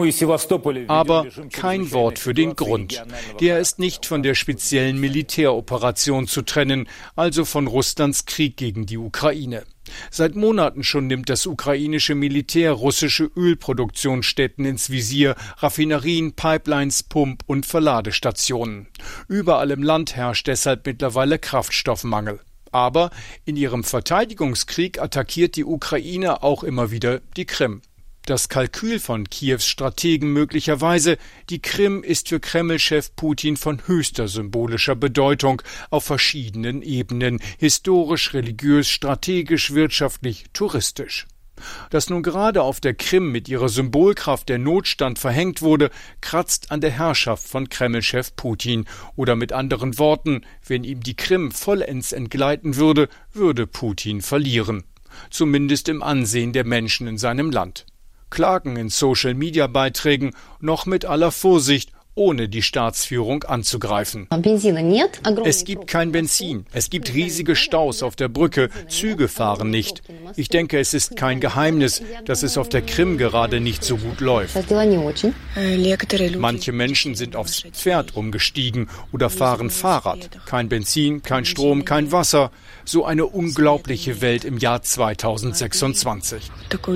Speaker 21: Aber kein Wort für den Grund. Der ist nicht von der speziellen Militäroperation zu trennen, also von Russlands Krieg gegen die Ukraine. Seit Monaten schon nimmt das ukrainische Militär russische Ölproduktionsstätten ins Visier, Raffinerien, Pipelines, Pump- und Verladestationen. Überall im Land herrscht deshalb mittlerweile Kraftstoffmangel. Aber in ihrem Verteidigungskrieg attackiert die Ukraine auch immer wieder die Krim. Das Kalkül von Kiews Strategen möglicherweise, die Krim ist für Kremlchef Putin von höchster symbolischer Bedeutung auf verschiedenen Ebenen, historisch, religiös, strategisch, wirtschaftlich, touristisch. Dass nun gerade auf der Krim mit ihrer Symbolkraft der Notstand verhängt wurde, kratzt an der Herrschaft von Kremlchef Putin. Oder mit anderen Worten, wenn ihm die Krim vollends entgleiten würde, würde Putin verlieren. Zumindest im Ansehen der Menschen in seinem Land. Klagen in Social-Media-Beiträgen noch mit aller Vorsicht, ohne die Staatsführung anzugreifen. Es gibt kein Benzin, es gibt riesige Staus auf der Brücke, Züge fahren nicht. Ich denke, es ist kein Geheimnis, dass es auf der Krim gerade nicht so gut läuft. Manche Menschen sind aufs Pferd umgestiegen oder fahren Fahrrad. Kein Benzin, kein Strom, kein Wasser. So eine unglaubliche Welt im Jahr zweitausendsechsundzwanzig.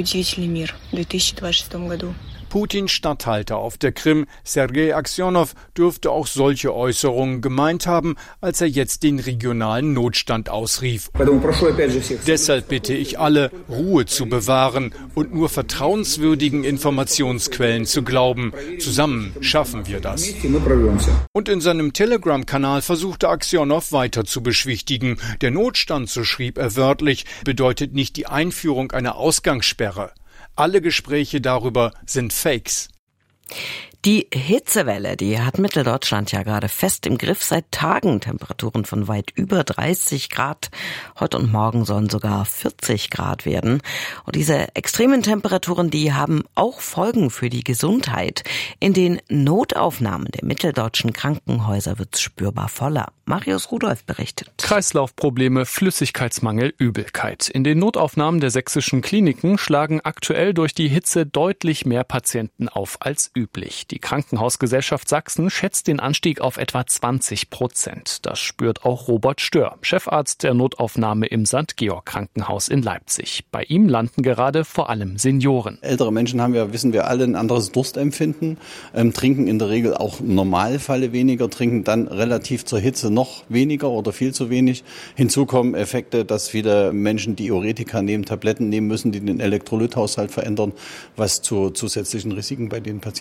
Speaker 21: Putins Statthalter auf der Krim, Sergei Aksionow, dürfte auch solche Äußerungen gemeint haben, als er jetzt den regionalen Notstand ausrief. Deshalb bitte ich alle, Ruhe zu bewahren und nur vertrauenswürdigen Informationsquellen zu glauben. Zusammen schaffen wir das. Und in seinem Telegram-Kanal versuchte Aksionow weiter zu beschwichtigen. Der Notstand, so schrieb er wörtlich, bedeutet nicht die Einführung einer Ausgangssperre. Alle Gespräche darüber sind Fakes.
Speaker 3: Die Hitzewelle, die hat Mitteldeutschland ja gerade fest im Griff. Seit Tagen Temperaturen von weit über dreißig Grad. Heute und morgen sollen sogar vierzig Grad werden. Und diese extremen Temperaturen, die haben auch Folgen für die Gesundheit. In den Notaufnahmen der mitteldeutschen Krankenhäuser wird es spürbar voller. Marius Rudolph berichtet.
Speaker 22: Kreislaufprobleme, Flüssigkeitsmangel, Übelkeit. In den Notaufnahmen der sächsischen Kliniken schlagen aktuell durch die Hitze deutlich mehr Patienten auf als üblich. Die Krankenhausgesellschaft Sachsen schätzt den Anstieg auf etwa zwanzig Prozent. Das spürt auch Robert Stör, Chefarzt der Notaufnahme im Sankt Georg Krankenhaus in Leipzig. Bei ihm landen gerade vor allem Senioren.
Speaker 23: Ältere Menschen haben ja, wissen wir alle, ein anderes Durstempfinden, ähm, trinken in der Regel auch im Normalfall weniger, trinken dann relativ zur Hitze noch weniger oder viel zu wenig. Hinzu kommen Effekte, dass viele Menschen Diuretika nehmen, Tabletten nehmen müssen, die den Elektrolythaushalt verändern, was zu zusätzlichen Risiken bei den Patienten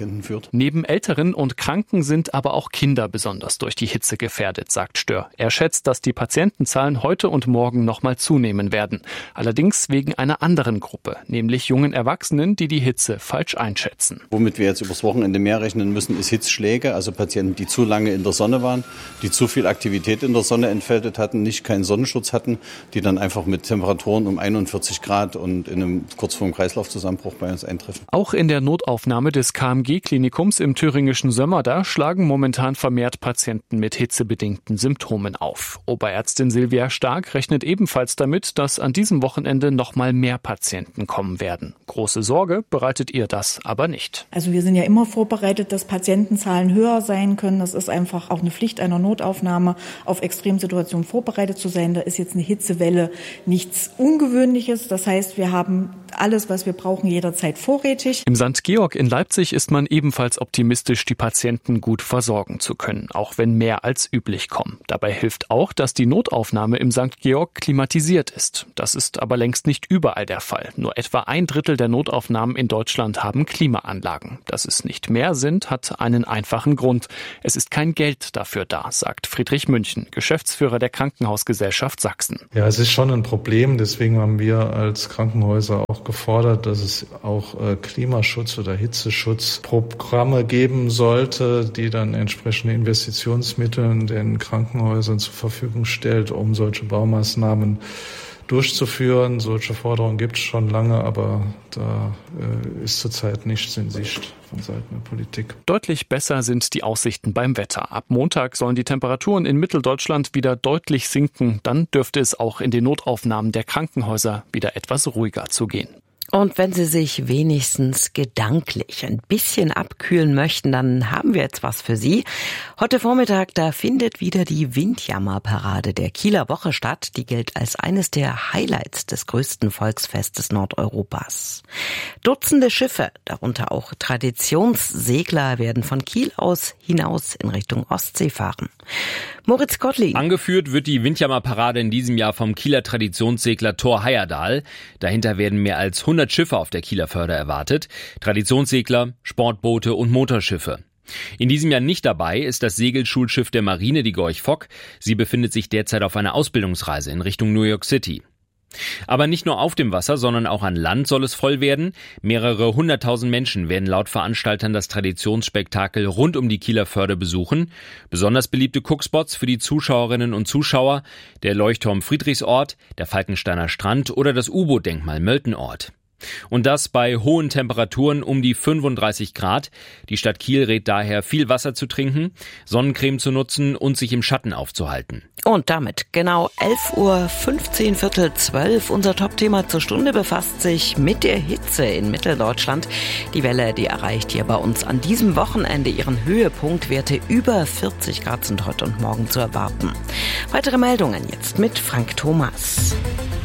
Speaker 23: Wohlbefinden führt.
Speaker 22: Neben Älteren und Kranken sind aber auch Kinder besonders durch die Hitze gefährdet, sagt Stör. Er schätzt, dass die Patientenzahlen heute und morgen nochmal zunehmen werden. Allerdings wegen einer anderen Gruppe, nämlich jungen Erwachsenen, die die Hitze falsch einschätzen.
Speaker 23: Womit wir jetzt übers Wochenende mehr rechnen müssen, ist Hitzschläge, also Patienten, die zu lange in der Sonne waren, die zu viel Aktivität in der Sonne entfaltet hatten, nicht keinen Sonnenschutz hatten, die dann einfach mit Temperaturen um einundvierzig Grad und in einem kurz vor dem Kreislaufzusammenbruch bei uns eintreffen.
Speaker 22: Auch in der Notaufnahme des K M G-Klinikums im thüringischen Sömmerda schlagen momentan vermehrt Patienten mit hitzebedingten Symptomen auf. Oberärztin Silvia Stark rechnet ebenfalls damit, dass an diesem Wochenende noch mal mehr Patienten kommen werden. Große Sorge bereitet ihr das aber nicht.
Speaker 4: Also wir sind ja immer vorbereitet, dass Patientenzahlen höher sein können. Das ist einfach auch eine Pflicht einer Notaufnahme, auf Extremsituationen vorbereitet zu sein. Da ist jetzt eine Hitzewelle nichts Ungewöhnliches. Das heißt, wir haben alles, was wir brauchen, jederzeit vorrätig.
Speaker 22: Im Sankt Georg in Leipzig ist man ebenfalls optimistisch, die Patienten gut versorgen zu können, auch wenn mehr als üblich kommen. Dabei hilft auch, dass die Notaufnahme im Sankt Georg klimatisiert ist. Das ist aber längst nicht überall der Fall. Nur etwa ein Drittel der Notaufnahmen in Deutschland haben Klimaanlagen. Dass es nicht mehr sind, hat einen einfachen Grund. Es ist kein Geld dafür da, sagt Friedrich München, Geschäftsführer der Krankenhausgesellschaft Sachsen.
Speaker 6: Ja, es ist schon ein Problem. Deswegen haben wir als Krankenhäuser auch gefordert, dass es auch äh, Klimaschutz- oder Hitzeschutzprogramme geben sollte, die dann entsprechende Investitionsmittel den Krankenhäusern zur Verfügung stellt, um solche Baumaßnahmen durchzuführen. Solche Forderungen gibt es schon lange, aber da äh, ist zurzeit nichts in Sicht von Seiten der Politik.
Speaker 22: Deutlich besser sind die Aussichten beim Wetter. Ab Montag sollen die Temperaturen in Mitteldeutschland wieder deutlich sinken. Dann dürfte es auch in den Notaufnahmen der Krankenhäuser wieder etwas ruhiger zugehen.
Speaker 3: Und wenn Sie sich wenigstens gedanklich ein bisschen abkühlen möchten, dann haben wir jetzt was für Sie. Heute Vormittag, da findet wieder die Windjammerparade der Kieler Woche statt. Die gilt als eines der Highlights des größten Volksfestes Nordeuropas. Dutzende Schiffe, darunter auch Traditionssegler, werden von Kiel aus hinaus in Richtung Ostsee fahren. Moritz Gottlieb.
Speaker 7: Angeführt wird die Windjammerparade in diesem Jahr vom Kieler Traditionssegler Thor Heyerdahl. Dahinter werden mehr als hundert Schiffe auf der Kieler Förde erwartet. Traditionssegler, Sportboote und Motorschiffe. In diesem Jahr nicht dabei ist das Segelschulschiff der Marine, die Gorch Fock. Sie befindet sich derzeit auf einer Ausbildungsreise in Richtung New York City. Aber nicht nur auf dem Wasser, sondern auch an Land soll es voll werden. Mehrere hunderttausend Menschen werden laut Veranstaltern das Traditionsspektakel rund um die Kieler Förde besuchen. Besonders beliebte Guckspots für die Zuschauerinnen und Zuschauer: der Leuchtturm Friedrichsort, der Falkensteiner Strand oder das U-Boot-Denkmal Möltenort. Und das bei hohen Temperaturen um die fünfunddreißig Grad. Die Stadt Kiel rät daher, viel Wasser zu trinken, Sonnencreme zu nutzen und sich im Schatten aufzuhalten.
Speaker 3: Und damit genau elf Uhr fünfzehn, Viertel zwölf. Unser Top-Thema zur Stunde befasst sich mit der Hitze in Mitteldeutschland. Die Welle, die erreicht hier bei uns an diesem Wochenende ihren Höhepunkt. Werte über vierzig Grad sind heute und morgen zu erwarten. Weitere Meldungen jetzt mit Frank Thomas.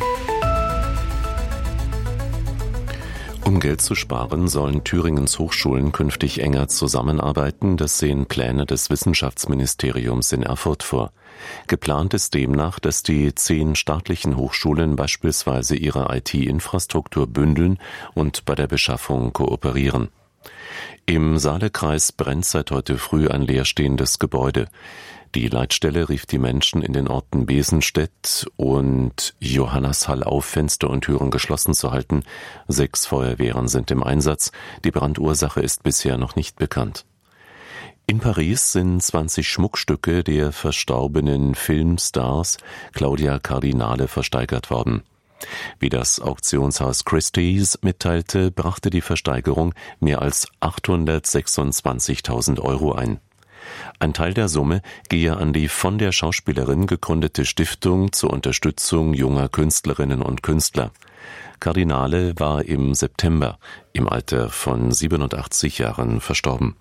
Speaker 1: Um Geld zu sparen, sollen Thüringens Hochschulen künftig enger zusammenarbeiten. Das sehen Pläne des Wissenschaftsministeriums in Erfurt vor. Geplant ist demnach, dass die zehn staatlichen Hochschulen beispielsweise ihre I T-Infrastruktur bündeln und bei der Beschaffung kooperieren. Im Saalekreis brennt seit heute früh ein leerstehendes Gebäude. Die Leitstelle rief die Menschen in den Orten Besenstedt und Johannashall auf, Fenster und Türen geschlossen zu halten. Sechs Feuerwehren sind im Einsatz. Die Brandursache ist bisher noch nicht bekannt. In Paris sind zwanzig Schmuckstücke der verstorbenen Filmstars Claudia Cardinale versteigert worden. Wie das Auktionshaus Christie's mitteilte, brachte die Versteigerung mehr als achthundertsechsundzwanzigtausend Euro ein. Ein Teil der Summe gehe an die von der Schauspielerin gegründete Stiftung zur Unterstützung junger Künstlerinnen und Künstler. Cardinale war im September im Alter von siebenundachtzig Jahren verstorben.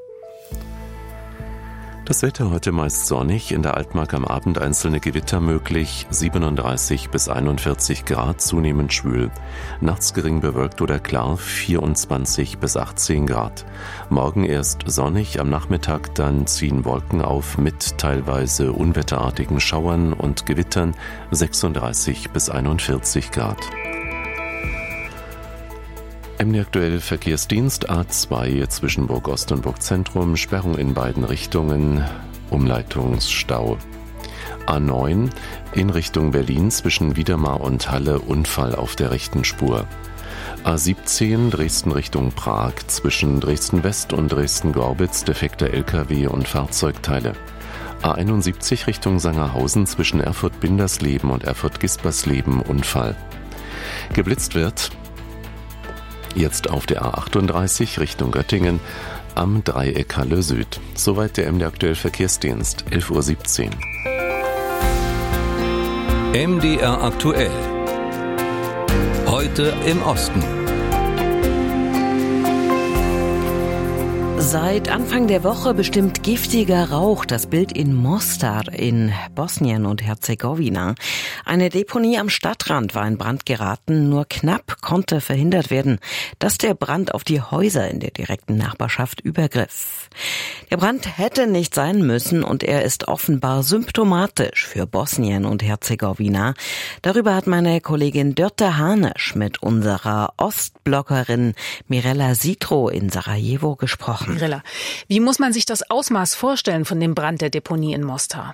Speaker 1: Das Wetter heute meist sonnig, in der Altmark am Abend einzelne Gewitter möglich, siebenunddreißig bis einundvierzig Grad, zunehmend schwül. Nachts gering bewölkt oder klar, vierundzwanzig bis achtzehn Grad. Morgen erst sonnig, am Nachmittag dann ziehen Wolken auf mit teilweise unwetterartigen Schauern und Gewittern, sechsunddreißig bis einundvierzig Grad. M D aktuell Verkehrsdienst A zwei zwischen Burg Ost und Burg Zentrum, Sperrung in beiden Richtungen, Umleitungsstau. A neun in Richtung Berlin zwischen Wiedemar und Halle, Unfall auf der rechten Spur. A siebzehn Dresden Richtung Prag zwischen Dresden West und Dresden-Gorbitz, defekter L K W und Fahrzeugteile. A einundsiebzig Richtung Sangerhausen zwischen Erfurt-Bindersleben und Erfurt-Gispersleben, Unfall. Geblitzt wird jetzt auf der A achtunddreißig Richtung Göttingen am Dreieck Halle Süd. Soweit der M D aktuell Verkehrsdienst, elf Uhr siebzehn.
Speaker 2: M D R aktuell. Heute im Osten.
Speaker 3: Seit Anfang der Woche bestimmt giftiger Rauch das Bild in Mostar in Bosnien und Herzegowina. Eine Deponie am Stadtrand war in Brand geraten. Nur knapp konnte verhindert werden, dass der Brand auf die Häuser in der direkten Nachbarschaft übergriff. Der Brand hätte nicht sein müssen und er ist offenbar symptomatisch für Bosnien und Herzegowina. Darüber hat meine Kollegin Dörte Hanesch mit unserer Ostbloggerin Mirella Sitro in Sarajevo gesprochen.
Speaker 5: Mirella, wie muss man sich das Ausmaß vorstellen von dem Brand der Deponie in Mostar?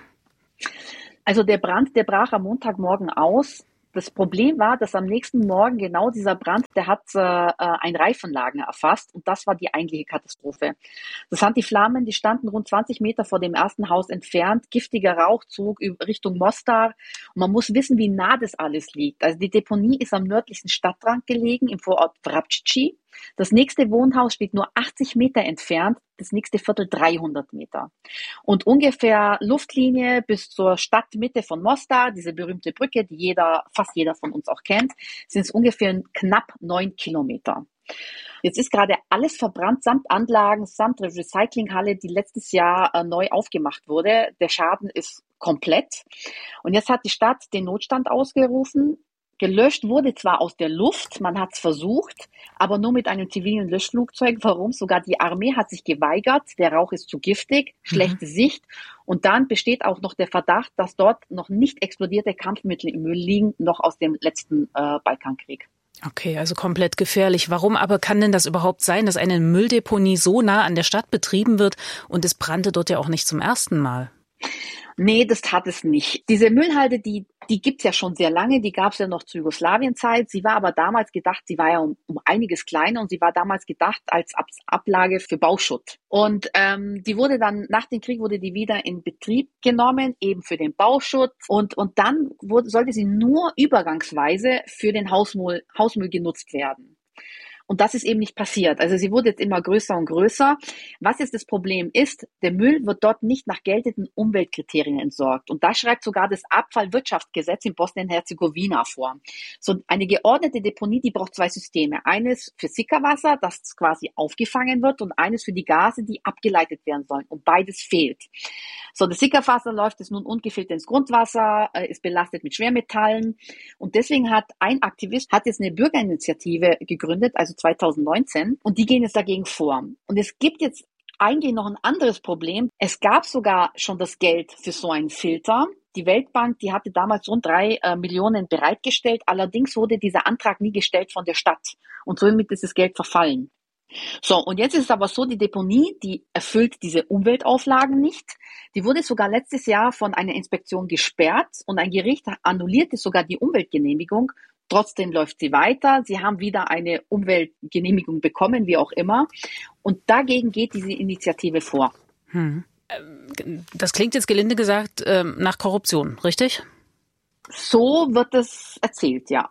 Speaker 8: Also der Brand, der brach am Montagmorgen aus. Das Problem war, dass am nächsten Morgen genau dieser Brand, der hat äh, ein Reifenlager erfasst und das war die eigentliche Katastrophe. Das sind die Flammen, die standen rund zwanzig Meter vor dem ersten Haus entfernt, giftiger Rauch zog Richtung Mostar und man muss wissen, wie nah das alles liegt. Also die Deponie ist am nördlichsten Stadtrand gelegen, im Vorort Vrapčići. Das nächste Wohnhaus steht nur achtzig Meter entfernt, das nächste Viertel dreihundert Meter. Und ungefähr Luftlinie bis zur Stadtmitte von Mostar, diese berühmte Brücke, die jeder, fast jeder von uns auch kennt, sind es ungefähr knapp neun Kilometer. Jetzt ist gerade alles verbrannt, samt Anlagen, samt Recyclinghalle, die letztes Jahr äh, neu aufgemacht wurde. Der Schaden ist komplett. Und jetzt hat die Stadt den Notstand ausgerufen. Gelöscht wurde zwar aus der Luft, man hat es versucht, aber nur mit einem zivilen Löschflugzeug. Warum? Sogar die Armee hat sich geweigert. Der Rauch ist zu giftig, schlechte mhm. Sicht. Und dann besteht auch noch der Verdacht, dass dort noch nicht explodierte Kampfmittel im Müll liegen, noch aus dem letzten äh, Balkankrieg.
Speaker 5: Okay, also komplett gefährlich. Warum aber kann denn das überhaupt sein, dass eine Mülldeponie so nah an der Stadt betrieben wird und es brannte dort ja auch nicht zum ersten Mal?
Speaker 8: Nee, das hat es nicht. Diese Müllhalde, die, die gibt's ja schon sehr lange. Die gab's ja noch zur Jugoslawienzeit. Sie war aber damals gedacht, sie war ja um, um einiges kleiner und sie war damals gedacht als Ab- Ablage für Bauschutt. Und ähm, die wurde dann, nach dem Krieg wurde die wieder in Betrieb genommen, eben für den Bauschutt. Und, und dann wurde, sollte sie nur übergangsweise für den Hausmüll, Hausmüll genutzt werden. Und das ist eben nicht passiert. Also sie wurde jetzt immer größer und größer. Was jetzt das Problem ist, der Müll wird dort nicht nach geltenden Umweltkriterien entsorgt. Und da schreibt sogar das Abfallwirtschaftsgesetz in Bosnien-Herzegowina vor. So eine geordnete Deponie, die braucht zwei Systeme. Eines für Sickerwasser, das quasi aufgefangen wird, und eines für die Gase, die abgeleitet werden sollen. Und beides fehlt. So, das Sickerwasser läuft jetzt nun ungefiltert ins Grundwasser, äh, ist belastet mit Schwermetallen. Und deswegen hat ein Aktivist, hat jetzt eine Bürgerinitiative gegründet, also zweitausendneunzehn, und die gehen jetzt dagegen vor. Und es gibt jetzt eigentlich noch ein anderes Problem. Es gab sogar schon das Geld für so einen Filter. Die Weltbank, die hatte damals rund drei äh, Millionen bereitgestellt. Allerdings wurde dieser Antrag nie gestellt von der Stadt. Und somit ist das Geld verfallen. So, und jetzt ist es aber so, die Deponie, die erfüllt diese Umweltauflagen nicht. Die wurde sogar letztes Jahr von einer Inspektion gesperrt und ein Gericht annullierte sogar die Umweltgenehmigung. Trotzdem läuft sie weiter. Sie haben wieder eine Umweltgenehmigung bekommen, wie auch immer. Und dagegen geht diese Initiative vor.
Speaker 5: Hm. Das klingt jetzt gelinde gesagt nach Korruption, richtig?
Speaker 8: So wird es erzählt, ja.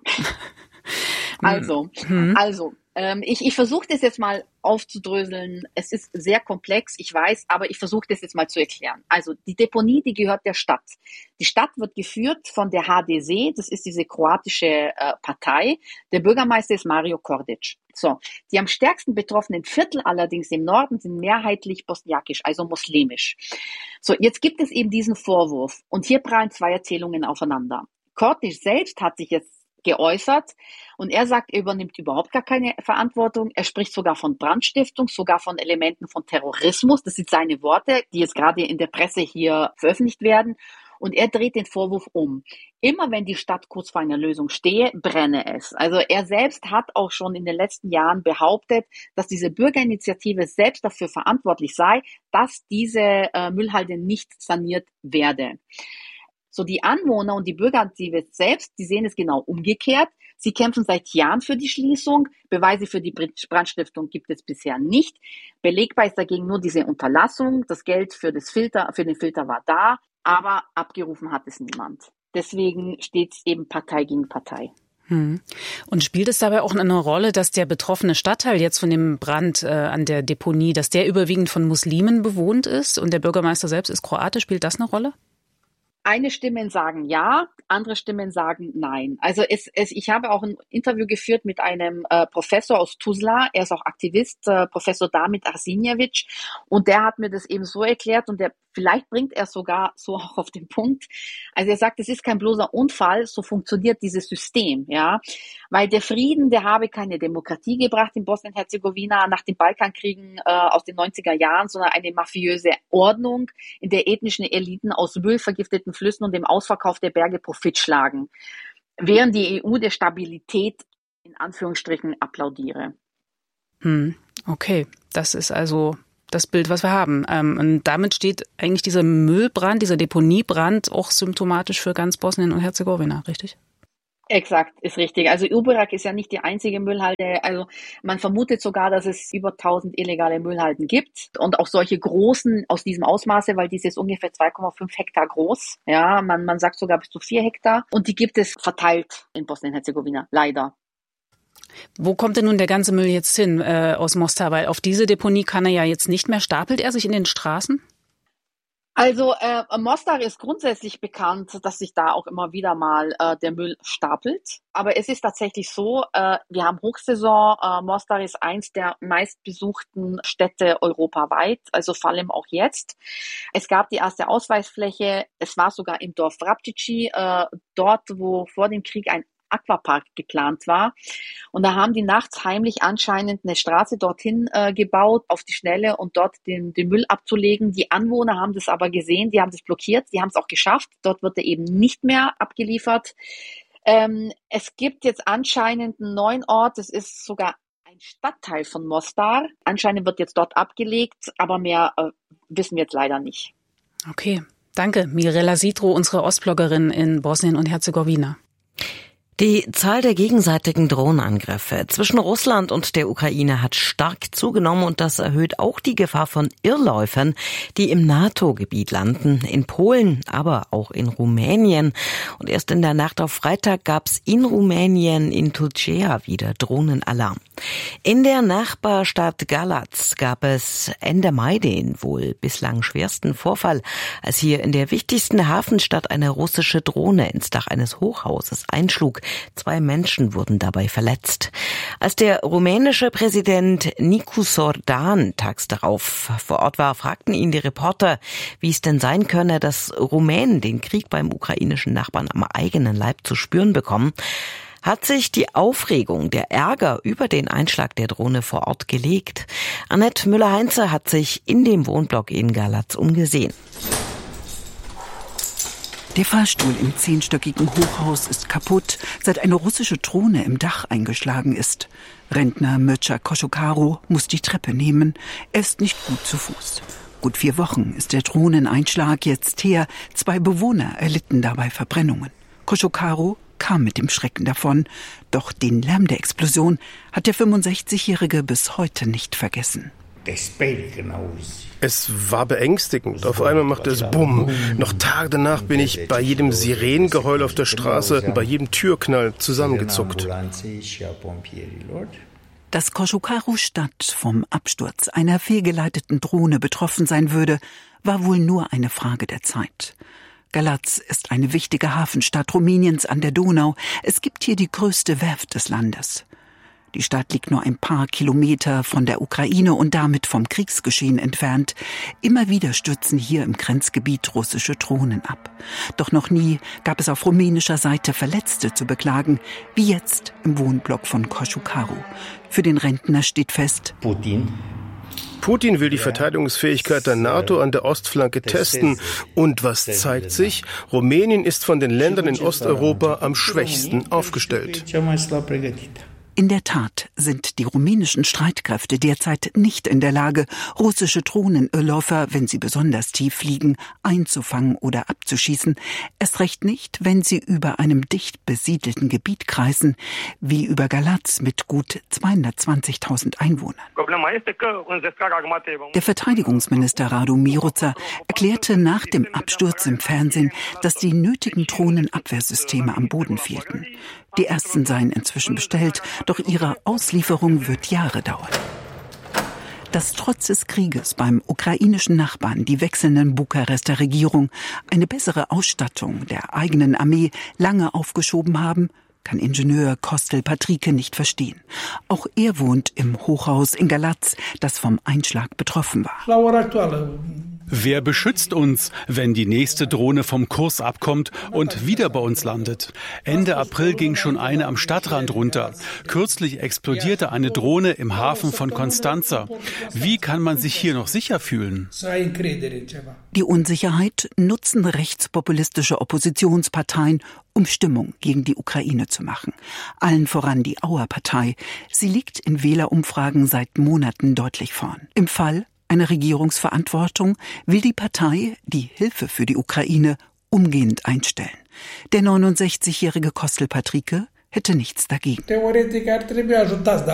Speaker 8: Also, hm. also, ähm, ich, ich versuche das jetzt mal aufzudröseln. Es ist sehr komplex, ich weiß, aber ich versuche das jetzt mal zu erklären. Also, die Deponie, die gehört der Stadt. Die Stadt wird geführt von der H D S, das ist diese kroatische äh, Partei. Der Bürgermeister ist Mario Kordic. So, die am stärksten betroffenen Viertel allerdings im Norden sind mehrheitlich bosniakisch, also muslimisch. So, jetzt gibt es eben diesen Vorwurf und hier prallen zwei Erzählungen aufeinander. Kordic selbst hat sich jetzt geäußert und er sagt, er übernimmt überhaupt gar keine Verantwortung. Er spricht sogar von Brandstiftung, sogar von Elementen von Terrorismus. Das sind seine Worte, die jetzt gerade in der Presse hier veröffentlicht werden. Und er dreht den Vorwurf um. Immer wenn die Stadt kurz vor einer Lösung stehe, brenne es. Also er selbst hat auch schon in den letzten Jahren behauptet, dass diese Bürgerinitiative selbst dafür verantwortlich sei, dass diese äh, Müllhalde nicht saniert werde. So, die Anwohner und die Bürgerinitiative selbst, die sehen es genau umgekehrt. Sie kämpfen seit Jahren für die Schließung. Beweise für die Brandstiftung gibt es bisher nicht. Belegbar ist dagegen nur diese Unterlassung. Das Geld für das Filter, für den Filter war da, aber abgerufen hat es niemand. Deswegen steht es eben Partei gegen Partei.
Speaker 5: Hm. Und spielt es dabei auch eine Rolle, dass der betroffene Stadtteil jetzt von dem Brand äh, an der Deponie, dass der überwiegend von Muslimen bewohnt ist und der Bürgermeister selbst ist Kroate? Spielt das eine Rolle?
Speaker 8: Eine Stimmen sagen ja, andere Stimmen sagen nein. Also es, es, ich habe auch ein Interview geführt mit einem äh, Professor aus Tuzla, er ist auch Aktivist, äh, Professor Damit Arsenijevic, und der hat mir das eben so erklärt und der vielleicht bringt er sogar so auch auf den Punkt. Also er sagt, es ist kein bloßer Unfall, so funktioniert dieses System, ja, weil der Frieden, der habe keine Demokratie gebracht in Bosnien-Herzegowina nach den Balkankriegen äh, aus den neunziger Jahren, sondern eine mafiöse Ordnung, in der ethnischen Eliten aus Müll, vergifteten Flüssen und dem Ausverkauf der Berge Profit schlagen, während die E U der Stabilität in Anführungsstrichen applaudiere.
Speaker 5: Hm, okay, das ist also das Bild, was wir haben. Ähm, und damit steht eigentlich dieser Müllbrand, dieser Deponiebrand auch symptomatisch für ganz Bosnien und Herzegowina, richtig?
Speaker 8: Exakt, ist richtig. Also Uberak ist ja nicht die einzige Müllhalde. Also man vermutet sogar, dass es über tausend illegale Müllhalden gibt und auch solche großen aus diesem Ausmaße, weil dies ist ungefähr zwei Komma fünf Hektar groß. Ja, man, man sagt sogar bis zu vier Hektar. Und die gibt es verteilt in Bosnien-Herzegowina, leider.
Speaker 5: Wo kommt denn nun der ganze Müll jetzt hin äh, aus Mostar? Weil auf diese Deponie kann er ja jetzt nicht mehr. Stapelt er sich in den Straßen?
Speaker 8: Also äh, Mostar ist grundsätzlich bekannt, dass sich da auch immer wieder mal äh, der Müll stapelt. Aber es ist tatsächlich so, äh, wir haben Hochsaison. Äh, Mostar ist eins der meistbesuchten Städte europaweit, also vor allem auch jetzt. Es gab die erste Ausweisfläche. Es war sogar im Dorf Vrapčići, äh, dort, wo vor dem Krieg ein Aquapark geplant war. Und da haben die nachts heimlich anscheinend eine Straße dorthin äh, gebaut, auf die Schnelle und dort den, den Müll abzulegen. Die Anwohner haben das aber gesehen, die haben das blockiert, die haben es auch geschafft. Dort wird er eben nicht mehr abgeliefert. Ähm, es gibt jetzt anscheinend einen neuen Ort, das ist sogar ein Stadtteil von Mostar. Anscheinend wird jetzt dort abgelegt, aber mehr äh, wissen wir jetzt leider nicht.
Speaker 5: Okay, danke. Mirela Sidro, unsere Ostbloggerin in Bosnien und Herzegowina.
Speaker 3: Die Zahl der gegenseitigen Drohnenangriffe zwischen Russland und der Ukraine hat stark zugenommen und das erhöht auch die Gefahr von Irrläufern, die im NATO-Gebiet landen, in Polen, aber auch in Rumänien. Und erst in der Nacht auf Freitag gab es in Rumänien, in Tulcea, wieder Drohnenalarm. In der Nachbarstadt Galați gab es Ende Mai den wohl bislang schwersten Vorfall, als hier in der wichtigsten Hafenstadt eine russische Drohne ins Dach eines Hochhauses einschlug. Zwei Menschen wurden dabei verletzt. Als der rumänische Präsident Nicu Sordan tags darauf vor Ort war, fragten ihn die Reporter, wie es denn sein könne, dass Rumänen den Krieg beim ukrainischen Nachbarn am eigenen Leib zu spüren bekommen. Hat sich die Aufregung, der Ärger über den Einschlag der Drohne vor Ort gelegt? Annette Müller-Heinze hat sich in dem Wohnblock in Galați umgesehen.
Speaker 9: Der Fahrstuhl im zehnstöckigen Hochhaus ist kaputt, seit eine russische Drohne im Dach eingeschlagen ist. Rentner Mircea Cojocaru muss die Treppe nehmen. Er ist nicht gut zu Fuß. Gut vier Wochen ist der Drohneneinschlag jetzt her. Zwei Bewohner erlitten dabei Verbrennungen. Cojocaru kam mit dem Schrecken davon. Doch den Lärm der Explosion hat der fünfundsechzigjährige bis heute nicht vergessen.
Speaker 10: Es war beängstigend. Auf einmal machte es Bumm. Noch Tage danach bin ich bei jedem Sirenengeheul auf der Straße, bei jedem Türknall zusammengezuckt.
Speaker 9: Dass Cojocaru-Stadt vom Absturz einer fehlgeleiteten Drohne betroffen sein würde, war wohl nur eine Frage der Zeit. Galați ist eine wichtige Hafenstadt Rumäniens an der Donau. Es gibt hier die größte Werft des Landes. Die Stadt liegt nur ein paar Kilometer von der Ukraine und damit vom Kriegsgeschehen entfernt. Immer wieder stürzen hier im Grenzgebiet russische Drohnen ab. Doch noch nie gab es auf rumänischer Seite Verletzte zu beklagen, wie jetzt im Wohnblock von Cojocaru. Für den Rentner steht fest:
Speaker 11: Putin
Speaker 10: Putin will die Verteidigungsfähigkeit der NATO an der Ostflanke testen. Und was zeigt sich? Rumänien ist von den Ländern in Osteuropa am schwächsten aufgestellt.
Speaker 9: In der Tat sind die rumänischen Streitkräfte derzeit nicht in der Lage, russische Drohnenirrläufer, wenn sie besonders tief fliegen, einzufangen oder abzuschießen. Erst recht nicht, wenn sie über einem dicht besiedelten Gebiet kreisen, wie über Galatz mit gut zweihundertzwanzigtausend Einwohnern. Der Verteidigungsminister Radu Miroța erklärte nach dem Absturz im Fernsehen, dass die nötigen Drohnenabwehrsysteme am Boden fehlten. Die ersten seien inzwischen bestellt, doch ihre Auslieferung wird Jahre dauern. Dass trotz des Krieges beim ukrainischen Nachbarn die wechselnden Bukarester Regierung eine bessere Ausstattung der eigenen Armee lange aufgeschoben haben, kann Ingenieur Kostel Patrike nicht verstehen. Auch er wohnt im Hochhaus in Galatz, das vom Einschlag betroffen war.
Speaker 21: Wer beschützt uns, wenn die nächste Drohne vom Kurs abkommt und wieder bei uns landet? Ende April ging schon eine am Stadtrand runter. Kürzlich explodierte eine Drohne im Hafen von Constanța. Wie kann man sich hier noch sicher fühlen?
Speaker 9: Die Unsicherheit nutzen rechtspopulistische Oppositionsparteien, um Stimmung gegen die Ukraine zu machen. Allen voran die Auer-Partei. Sie liegt in Wählerumfragen seit Monaten deutlich vorn. Im Fall einer Regierungsverantwortung will die Partei die Hilfe für die Ukraine umgehend einstellen. Der neunundsechzigjährige Kostel Patrike hätte nichts dagegen.